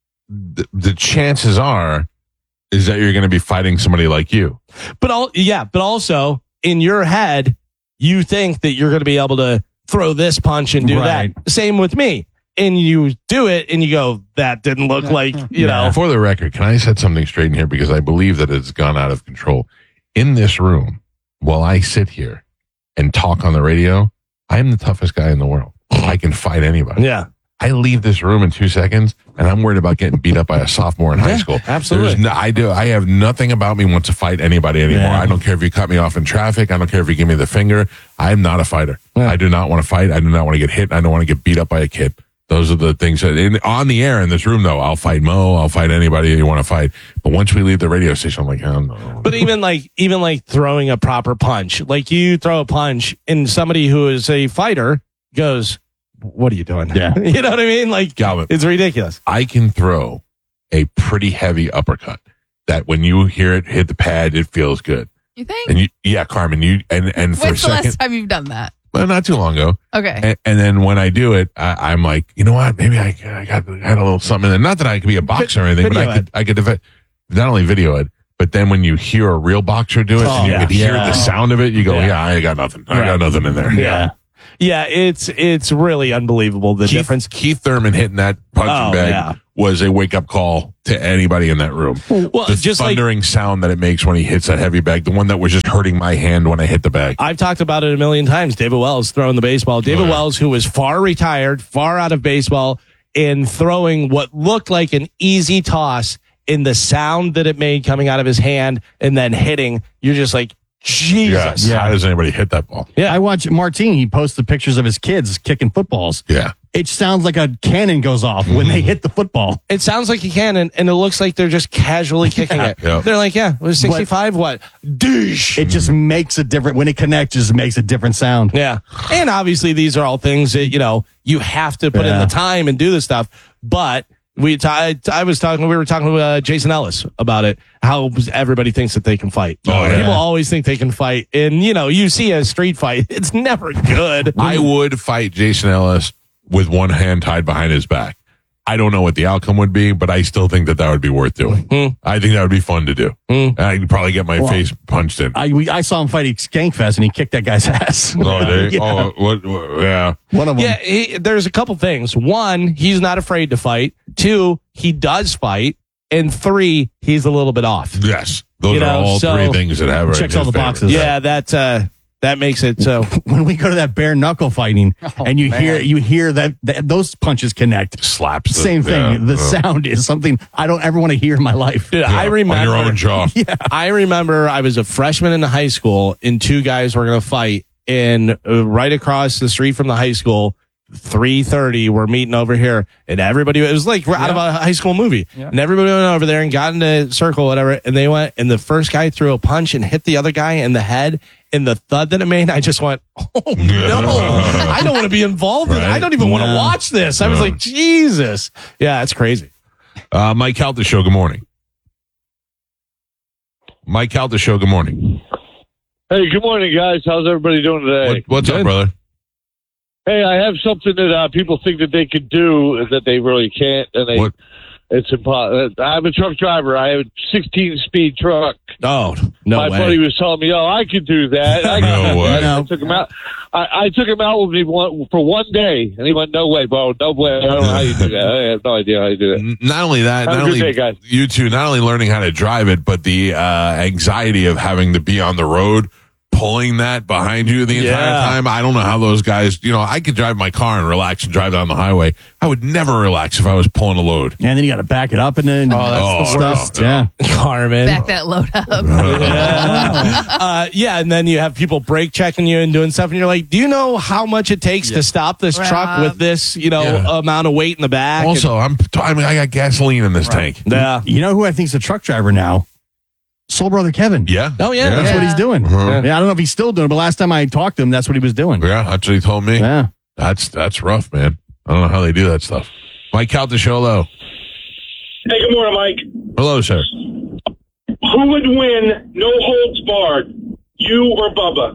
F: the chances are is that you're going to be fighting somebody like you.
E: But also in your head, you think that you're going to be able to throw this punch and do that. Same with me. And you do it and you go, that didn't look like, you know.
F: For the record, can I set something straight in here? Because I believe that it's gone out of control. In this room, while I sit here and talk on the radio, I am the toughest guy in the world. I can fight anybody.
E: Yeah.
F: I leave this room in 2 seconds, and I'm worried about getting beat up by a sophomore in high school.
E: Absolutely.
F: I have nothing about me wants to fight anybody anymore. I don't care if you cut me off in traffic. I don't care if you give me the finger. I'm not a fighter. I do not want to fight. I do not want to get hit. I don't want to get beat up by a kid. Those are the things that on the air in this room, though, I'll fight Mo. I'll fight anybody you want to fight. But once we leave the radio station, I'm like, oh, no.
E: But even like throwing a proper punch, like you throw a punch and somebody who is a fighter goes, what are you doing?
H: Yeah.
E: You know what I mean? Like,
F: Galvin,
E: it's ridiculous.
F: I can throw a pretty heavy uppercut that when you hear it hit the pad, it feels good.
I: You think?
F: And Carmen, and for a
I: When's the
F: second,
I: last time you've done that?
F: well, not too long ago.
I: Okay.
F: And then when I do it, I'm like, you know what? Maybe I got a little something in there. Not that I could be a boxer or anything, but I could not only video it, but then when you hear a real boxer do it and you can hear the sound of it, you go, I ain't got nothing. I got nothing in there.
E: Yeah, it's really unbelievable, the difference.
F: Keith Thurman hitting that punching bag was a wake-up call to anybody in that room.
E: Well,
F: the
E: just
F: thundering sound that it makes when he hits that heavy bag, the one that was just hurting my hand when I hit the bag.
E: I've talked about it a million times. David Wells throwing the baseball. David Wells, who was far retired, far out of baseball, in throwing what looked like an easy toss, in the sound that it made coming out of his hand and then hitting, you're just like, Jesus.
F: How does anybody hit that ball?
H: Yeah, I watch Martin. He posts the pictures of his kids kicking footballs.
F: Yeah.
H: It sounds like a cannon goes off when they hit the football.
E: It sounds like a cannon, and it looks like they're just casually kicking it.
F: Yep.
E: They're like, it was 65, what? Douche.
H: It just makes a different, when it connects, just makes a different sound.
E: Yeah. And obviously, these are all things that, you have to put in the time and do this stuff. But we were talking to Jason Ellis about it, how everybody thinks that they can fight. People always think they can fight. And, you see a street fight, it's never good.
F: I would fight Jason Ellis with one hand tied behind his back. I don't know what the outcome would be, but I still think that would be worth doing. I think that would be fun to do. I could probably get my face punched in.
H: I saw him fight at Skankfest, and he kicked that guy's ass.
F: One of them.
E: Yeah, there's a couple things. One, he's not afraid to fight. Two, he does fight. And three, he's a little bit off.
F: Yes. Those are all three things that have
H: checks all the boxes.
E: Yeah, that makes it so.
H: When we go to that bare knuckle fighting, and you hear that those punches connect,
F: slaps.
H: Same thing. The sound is something I don't ever want to hear in my life.
E: Dude, I remember
F: on your own jaw.
E: I remember I was a freshman in high school, and two guys were going to fight, and right across the street from the high school. 3:30, we're meeting over here, and everybody, it was like out of a high school movie, and everybody went over there and got in a circle, whatever, and they went, and the first guy threw a punch and hit the other guy in the head, and the thud that it made, I just went, oh no, I don't want to be involved in it. I don't even want to watch this. I was like, Jesus. Yeah, it's crazy.
F: Mike Calta Show, good morning. Mike Calta Show, good morning.
G: Hey, good morning, guys. How's everybody doing today?
F: What's up, brother?
G: Hey, I have something that people think that they could do that they really can't, and it's impossible. I'm a truck driver. I have a 16-speed truck.
E: Oh, no way.
G: My buddy was telling me, I could do that.
F: No way.
G: I took him out. I took him out with me for one day, and he went, no way, bro. No way. I don't know how you do that. I have no idea how you do that.
F: Not only that,
G: have
F: not
G: a good
F: only
G: day, guys.
F: You two, not only learning how to drive it, but the anxiety of having to be on the road, pulling that behind you the entire time. I don't know how those guys, I could drive my car and relax and drive down the highway. I would never relax if I was pulling a load.
H: And then you got to back it up and then
E: that's the worst.
H: Yeah.
E: Carmen.
I: Back that load up.
E: And then you have people brake checking you and doing stuff, and you're like, do you know how much it takes to stop this truck with this, amount of weight in the back?
F: Also, I got gasoline in this tank.
E: Yeah.
H: You know who I think's a truck driver now? Soul Brother Kevin.
F: Yeah.
E: Oh, yeah.
H: That's what he's doing. Yeah, I don't know if he's still doing it, but last time I talked to him, that's what he was doing.
F: Yeah, that's what he told me.
H: Yeah.
F: That's rough, man. I don't know how they do that stuff. Mike Calta Show, hello.
J: Hey, good morning, Mike.
F: Hello, sir.
J: Who would win no holds barred, you or Bubba?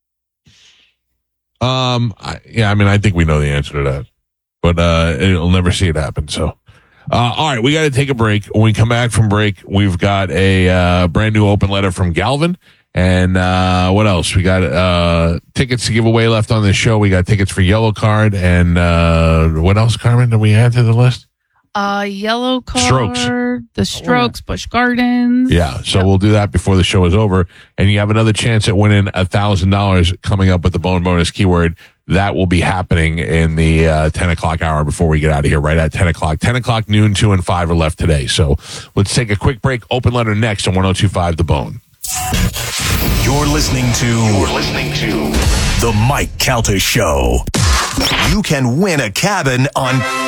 F: I think we know the answer to that, but it'll never see it happen, so. All right, we got to take a break. When we come back from break, we've got a brand new open letter from Galvin. And what else? We got tickets to give away left on this show. We got tickets for Yellow Card. And what else, Carmen, did we add to the list?
I: Yellow Card,
F: Strokes.
I: the Strokes, Busch Gardens.
F: Yeah, so we'll do that before the show is over. And you have another chance at winning $1,000 coming up with the Bone Bonus keyword. That will be happening in the 10 o'clock hour before we get out of here, right at 10 o'clock. 10 o'clock, noon, 2, and 5 are left today. So let's take a quick break. Open letter next on 102.5 The Bone.
D: You're listening to The Mike Calta Show. You can win a cabin on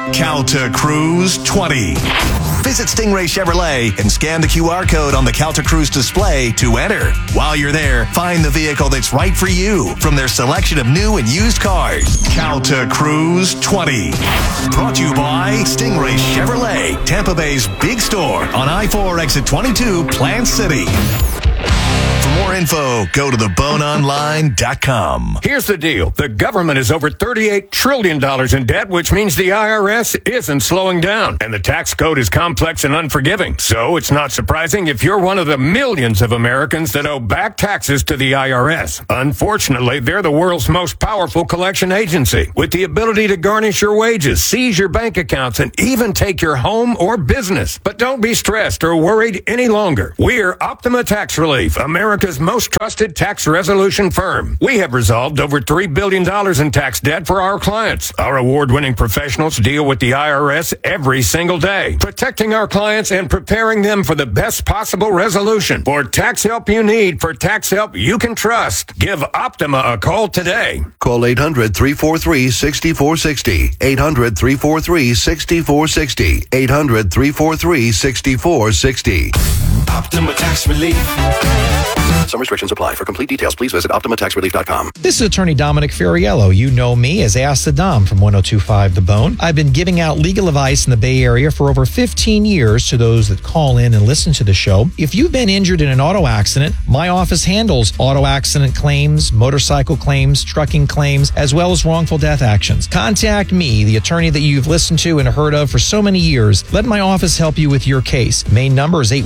D: Calta Cruise 20. Visit Stingray Chevrolet and scan the QR code on the Calta Cruise display to enter. While you're there, find the vehicle that's right for you from their selection of new and used cars. Calta Cruise 20. Brought to you by Stingray Chevrolet, Tampa Bay's big store on I-4 exit 22, Plant City. For more info, go to theboneonline.com.
L: Here's the deal. The government is over $38 trillion in debt, which means the IRS isn't slowing down. And the tax code is complex and unforgiving. So it's not surprising if you're one of the millions of Americans that owe back taxes to the IRS. Unfortunately, they're the world's most powerful collection agency, with the ability to garnish your wages, seize your bank accounts, and even take your home or business. But don't be stressed or worried any longer. We're Optima Tax Relief, America's most trusted tax resolution firm. We have resolved over $3 billion in tax debt for our clients. Our award-winning professionals deal with the IRS every single day, protecting our clients and preparing them for the best possible resolution. For tax help you need, for tax help you can trust, give Optima a call today.
M: Call 800-343-6460. 800-343-6460. 800-343-6460.
R: Optima Tax Relief. Some restrictions apply. For complete details, please visit OptimaTaxRelief.com.
N: This is Attorney Dominic Ferriello. You know me as Ask the Dom from 102.5 The Bone. I've been giving out legal advice in the Bay Area for over 15 years to those that call in and listen to the show. If you've been injured in an auto accident, my office handles auto accident claims, motorcycle claims, trucking claims, as well as wrongful death actions. Contact me, the attorney that you've listened to and heard of for so many years. Let my office help you with your case. Main number is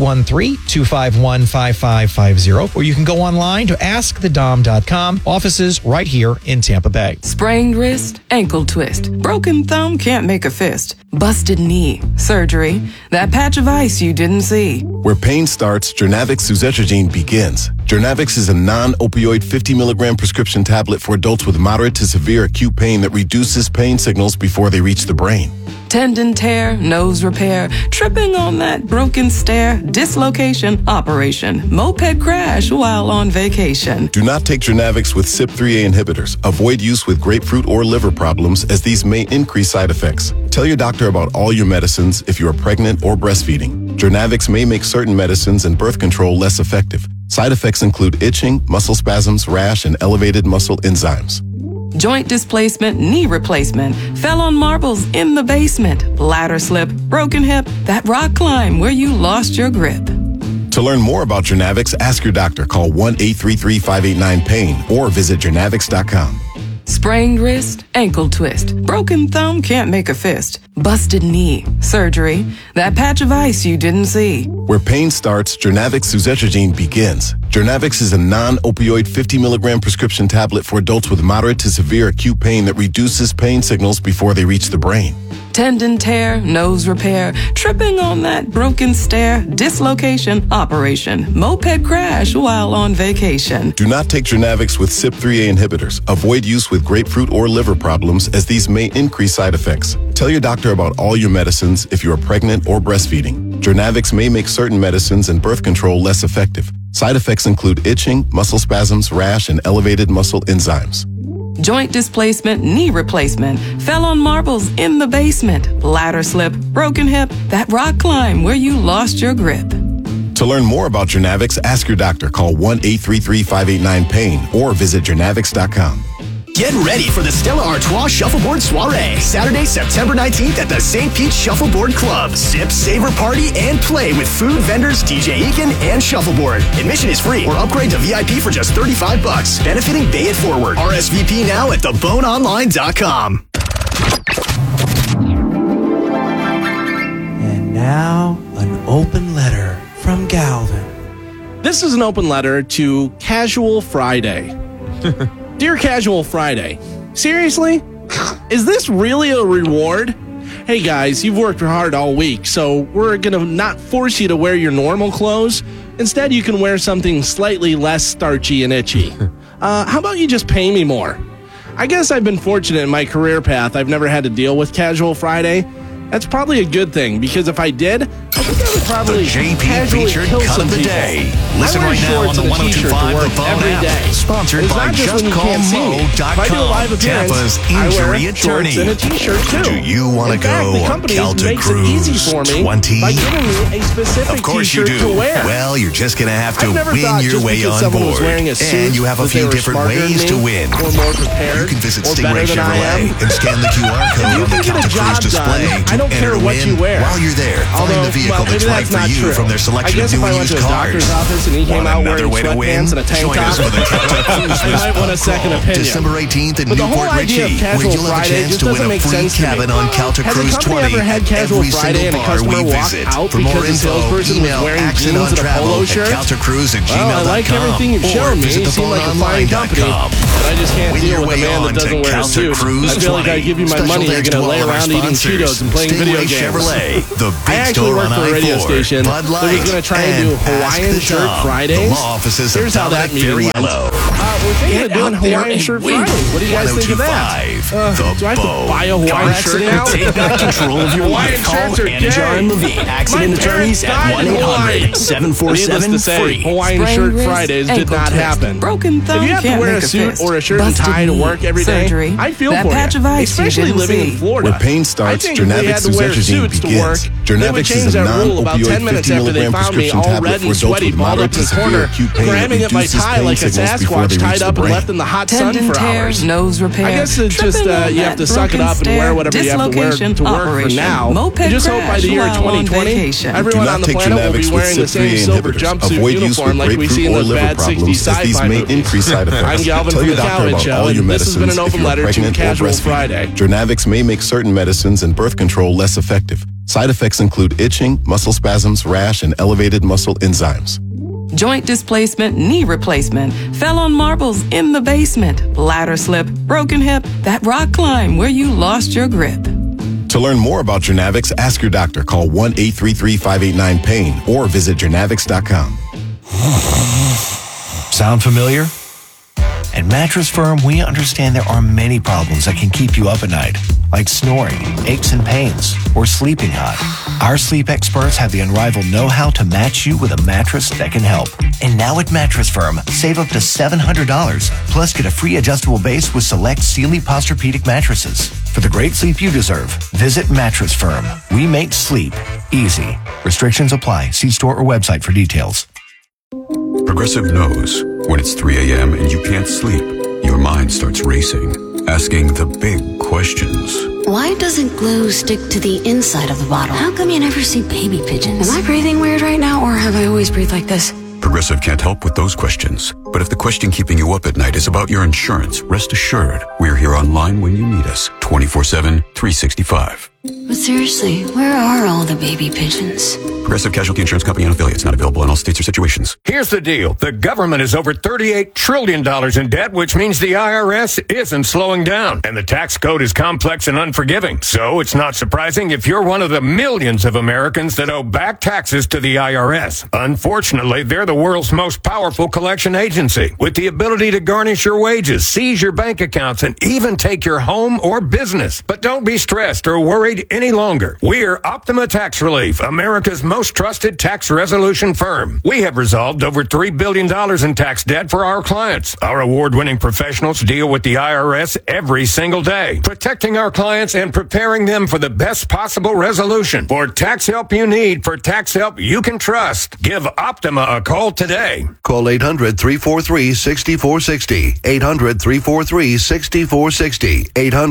N: 813-251-5550, or you can go online to askthedom.com. Offices right here in Tampa Bay.
X: Sprained wrist, ankle twist, broken thumb, can't make a fist, busted knee, surgery, that patch of ice you didn't see.
Y: Where pain starts, Jernavix suzetrigine begins. Jernavix is a non-opioid 50 milligram prescription tablet for adults with moderate to severe acute pain that reduces pain signals before they reach the brain.
X: Tendon tear, nose repair, tripping on that broken stair, dislocation, operation, moped crash while on vacation.
Y: Do not take Jernavix with CYP3A inhibitors. Avoid use with grapefruit or liver problems, as these may increase side effects. Tell your doctor about all your medicines if you are pregnant or breastfeeding. Jernavix may make certain medicines and birth control less effective. Side effects include itching, muscle spasms, rash, and elevated muscle enzymes.
X: Joint displacement, knee replacement, fell on marbles in the basement, ladder slip, broken hip, that rock climb where you lost your grip.
Y: To learn more about Jernavix, ask your doctor. Call 1-833-589-PAIN or visit Jernavix.com.
X: Sprained wrist, ankle twist, broken thumb, can't make a fist, busted knee, surgery, that patch of ice you didn't see.
Y: Where pain starts, Jernavix suzetrigine begins. Jernavix is a non-opioid 50 milligram prescription tablet for adults with moderate to severe acute pain that reduces pain signals before they reach the brain.
X: Tendon tear, nose repair, tripping on that broken stair, dislocation, operation, moped crash while on vacation.
Y: Do not take Jernavix with CYP3A inhibitors. Avoid use with grapefruit or liver problems, as these may increase side effects. Tell your doctor about all your medicines if you are pregnant or breastfeeding. Jernavix may make certain medicines and birth control less effective. Side effects include itching, muscle spasms, rash, and elevated muscle enzymes.
X: Joint displacement, knee replacement, fell on marbles in the basement, ladder slip, broken hip, that rock climb where you lost your grip.
Y: To learn more about Jernavix, ask your doctor. Call 1-833-589-PAIN or visit Jernavix.com.
R: Get ready for the Stella Artois Shuffleboard Soiree, Saturday, September 19th at the St. Pete Shuffleboard Club. Sip, savor, party, and play with food vendors DJ Eakin and Shuffleboard. Admission is free or upgrade to VIP for just $35, benefiting Bay It Forward. RSVP now at theboneonline.com.
Z: And now, an open letter from Galvin.
E: This is an open letter to Casual Friday. Dear Casual Friday, seriously? Is this really a reward? Hey guys, you've worked hard all week, so we're going to not force you to wear your normal clothes. Instead, you can wear something slightly less starchy and itchy. How about you just pay me more? I guess I've been fortunate in my career path. I've never had to deal with Casual Friday. That's probably a good thing, because if I did, I think I would probably
D: The JP
E: casually
D: featured
E: kill
D: cut
E: some
D: of the
E: people.
D: day.
E: I
D: Listen
E: wear
D: right now on
E: shorts
D: the
E: and a t-shirt
D: 102.5
E: to work
D: The Phone
E: every
D: app.
E: day.
D: Sponsored
E: It's
D: by
E: not just when you can't see me. If I do a live appearance,
D: Tampa's
E: I wear
D: injury
E: shorts
D: attorney.
E: and a t-shirt too.
D: Do you want to
E: In fact,
D: go
E: the
D: on
E: company
D: Calta
E: makes it easy
D: Cruise
E: for me
D: 20?
E: by giving me a specific
D: Of course you
E: t-shirt
D: do.
E: to wear.
D: Well, you're just going to have to
E: I've never
D: win
E: thought
D: your
E: just
D: way
E: because
D: on
E: someone was
D: board.
E: wearing a suit
D: And you have a
E: that they
D: few
E: were
D: different
E: smarter than
D: ways to
E: me
D: win.
E: or more prepared
D: You can visit
E: or
D: Stingray
E: better than I
D: Chevrolet
E: am.
D: and scan the QR code
E: You
D: on the
E: can get a
D: Calta Cruise
E: job
D: display
E: done.
D: to
E: I don't
D: enter
E: care
D: to
E: what
D: win.
E: you wear.
D: While you're there,
E: Although,
D: find the vehicle
E: maybe
D: that's right for
E: not
D: you
E: true.
D: from their selection
E: I guess
D: of new
E: if I
D: and
E: went
D: used
E: to a
D: cars.
E: doctor's office and he came
D: Want
E: out
D: another
E: wearing
D: way to win?
E: sweatpants and a tank
D: Join
E: top,
D: us for the Calta Cruise
E: I might want a second opinion.
D: December 18th in
E: But the whole
D: Newport
E: idea of
D: Richie, where
E: Casual
D: you'll have a
E: Friday
D: chance
E: just
D: to win
E: doesn't
D: a
E: make
D: free
E: sense to me.
D: cabin on Calta
E: Has
D: Cruise
E: a company
D: 20
E: ever had
D: at
E: Casual
D: every
E: Friday and
D: single
E: a
D: bar
E: customer
D: we
E: walked
D: visit.
E: out
D: For more
E: because the
D: info,
E: salesperson was
D: email
E: wearing
D: Accent
E: jeans
D: on
E: and a
D: Travel
E: polo
D: at
E: shirt?
D: CaltaCruise@gmail.com.
E: Well, I like everything you've shown me. You seem like a fine company, but I just can't
D: Win
E: deal
D: your
E: with a
D: way
E: man
D: on
E: that doesn't
D: to
E: wear a
D: Calta
E: suit.
D: Cruise
E: I feel like I
D: 20.
E: give you my
D: Special
E: money, you're
D: thanks
E: going to
D: to
E: lay
D: all of our
E: around eating
D: sponsors.
E: Cheetos and playing video
D: Stingray
E: games.
D: Chevrolet, the
E: I
D: big
E: actually
D: store
E: work
D: on
E: for a radio
D: I-4,
E: station
D: Bud
E: that was
D: Light,
E: going to try and do
D: and
E: Hawaiian
D: Ask the
E: Shirt
D: Tom,
E: Fridays.
D: the law offices of
E: Here's how that
D: Dominic
E: meeting went.
D: Furiello.
E: We're thinking of
D: Get
E: doing
D: out there
E: Hawaiian
D: and
E: Shirt
D: win.
E: Fridays. What do you guys think of that?
D: 1025
E: Do I have to
D: Bone.
E: buy a Hawaiian shirt now?
R: Take back control of your
E: Hawaiian
R: life. Call
E: shirts are
R: Anajar and Levine, accident attorneys at
E: Needless to
R: 1-800-747-FREE.
E: say, Hawaiian
X: Sprained
E: Shirt
X: wrist,
E: Fridays did
X: ankle
E: not
X: twist,
E: happen.
X: broken thumb,
E: If you have to
X: can't
E: wear
X: make
E: a
X: a
E: suit
X: fist,
E: or a shirt and
X: busted
E: tie to
X: knee,
E: work every day,
X: surgery,
E: I feel
X: that
E: for
X: patch
E: you,
X: of ice you
E: especially
X: didn't
E: living in
X: see.
E: Florida.
Y: Where pain
E: I
Y: starts,
E: think if they had
Y: Jernavix
E: to wear
Y: Suzetrigine
E: suits to work,
Y: begins.
E: they would
Y: Jernavix
E: change
Y: is a
E: that rule about 10
Y: non-opioid
E: minutes
Y: 50
E: after they
Y: milligram
E: found me
Y: prescription
E: all
Y: tablet
E: red
Y: for
E: and
Y: adults
E: sweaty,
Y: with
E: balled up
Y: moderate
E: in
Y: to
E: the
Y: severe
E: corner,
Y: acute pain that
E: grabbing at my
Y: reduces
E: tie
Y: pain
E: like a
Y: signals before they
E: Sasquatch,
Y: reach
E: tied
Y: the
E: up and
Y: brain.
E: left in the hot sun
X: Tendon
E: for
X: tears,
E: hours.
X: nose repair.
E: I guess it's just
X: tripping
E: you
X: on
E: have to
X: that
E: suck it
X: broken
E: up and wear
X: stair,
E: whatever you have to wear
X: dislocation,
E: to work for
X: operation,
E: now.
X: moped
E: And just hope by the year
X: crash while on
E: 2020,
X: vacation.
E: everyone
Y: Do not
E: on the
Y: take
E: planet will be
Y: Jernavix
E: wearing the
Y: with
E: same
Y: CYP3A
E: silver
Y: inhibitors.
E: jumpsuit
Y: Avoid use
E: uniform
Y: with
E: like we see in
Y: grapefruit or
E: those
Y: liver
E: bad 60s
Y: problems, as these
E: sci-fi
Y: may
E: movies.
Y: increase side effects.
E: I'm Galvin
Y: Tell
E: from
Y: your
E: the
Y: doctor
E: Calvin
Y: about
E: Show,
Y: all your
E: and this has been
Y: medicines
E: an
Y: if
E: open
Y: you're
E: letter to
Y: pregnant or
E: Casual
Y: breastfeeding.
E: Friday.
Y: Jernavix may make certain medicines and birth control less effective. Side effects include itching, muscle spasms, rash, and elevated muscle enzymes.
X: Joint displacement, knee replacement, fell on marbles in the basement, ladder slip, broken hip, that rock climb where you lost your grip.
Y: To learn more about Jernavix, ask your doctor. Call 1-833-589-PAIN or visit jernavix.com.
M: Sound familiar? At Mattress Firm, we understand there are many problems that can keep you up at night, like snoring, aches and pains, or sleeping hot. Our sleep experts have the unrivaled know-how to match you with a mattress that can help. And now at Mattress Firm, save up to $700, plus get a free adjustable base with select Sealy Posturepedic mattresses. For the great sleep you deserve, visit Mattress Firm. We make sleep easy. Restrictions apply. See store or website for details.
O: Progressive knows when it's 3 a.m. and you can't sleep, your mind starts racing, asking the big questions.
A: Why doesn't glue stick to the inside of the bottle? How come you never see baby pigeons? Am I breathing weird right now, or have I always breathed like this?
O: Progressive can't help with those questions. But if the question keeping you up at night is about your insurance, rest assured, we're here online when you need us, 24/7, 365.
A: But seriously, where are all the baby pigeons?
O: Progressive Casualty Insurance Company and affiliates, not available in all states or situations.
L: Here's the deal. The government is over $38 trillion in debt, which means the IRS isn't slowing down. And the tax code is complex and unforgiving. So it's not surprising if you're one of the millions of Americans that owe back taxes to the IRS. Unfortunately, they're the world's most powerful collection agency, with the ability to garnish your wages, seize your bank accounts, and even take your home or business. But don't be stressed or worried any longer. We're Optima Tax Relief, America's most trusted tax resolution firm. We have resolved over $3 billion in tax debt for our clients. Our award-winning professionals deal with the IRS every single day, protecting our clients and preparing them for the best possible resolution. For tax help you need, for tax help you can trust, give Optima a call today.
P: Call 800-343-6460. 800-343-6460.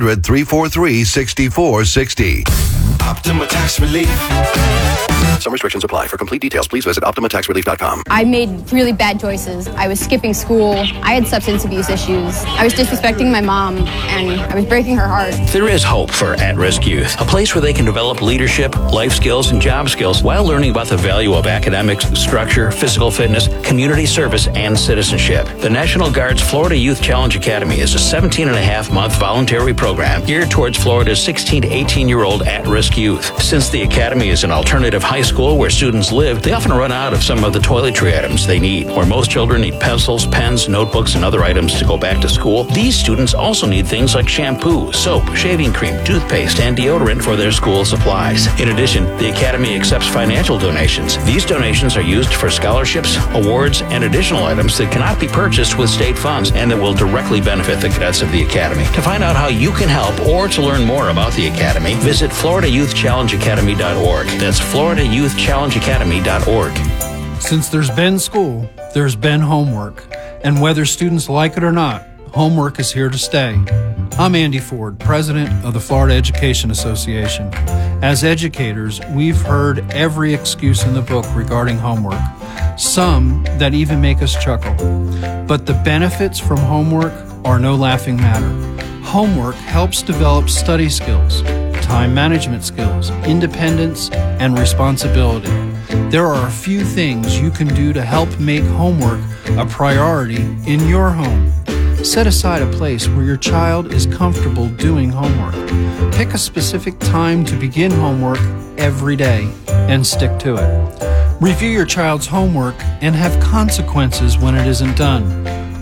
P: 800-343-6460.
R: Optima Tax Relief.
P: Some restrictions apply. For complete details, please visit OptimaTaxRelief.com.
Q: I made really bad choices. I was skipping school. I had substance abuse issues. I was disrespecting my mom, and I was breaking her heart.
S: There is hope for at-risk youth, a place where they can develop leadership, life skills, and job skills while learning about the value of academics, structure, physical fitness, community service, and citizenship. The National Guard's Florida Youth Challenge Academy is a 17.5-month voluntary program geared towards Florida's 16 to 18-year-old at-risk youth. Since the Academy is an alternative high school where students live, they often run out of some of the toiletry items they need. Where most children need pencils, pens, notebooks, and other items to go back to school, these students also need things like shampoo, soap, shaving cream, toothpaste, and deodorant for their school supplies. In addition, the Academy accepts financial donations. These donations are used for scholarships, awards, and additional items that cannot be purchased with state funds and that will directly benefit the cadets of the Academy. To find out how you can help or to learn more about the Academy, visit FloridaYouthChallengeAcademy.org. That's FloridaYouthChallengeAcademy.org.
B: Since there's been school, there's been homework. And whether students like it or not, homework is here to stay. I'm Andy Ford, president of the Florida Education Association. As educators, we've heard every excuse in the book regarding homework, some that even make us chuckle. But the benefits from homework are no laughing matter. Homework helps develop study skills, time management skills, independence, and responsibility. There are a few things you can do to help make homework a priority in your home. Set aside a place where your child is comfortable doing homework. Pick a specific time to begin homework every day and stick to it. Review your child's homework and have consequences when it isn't done.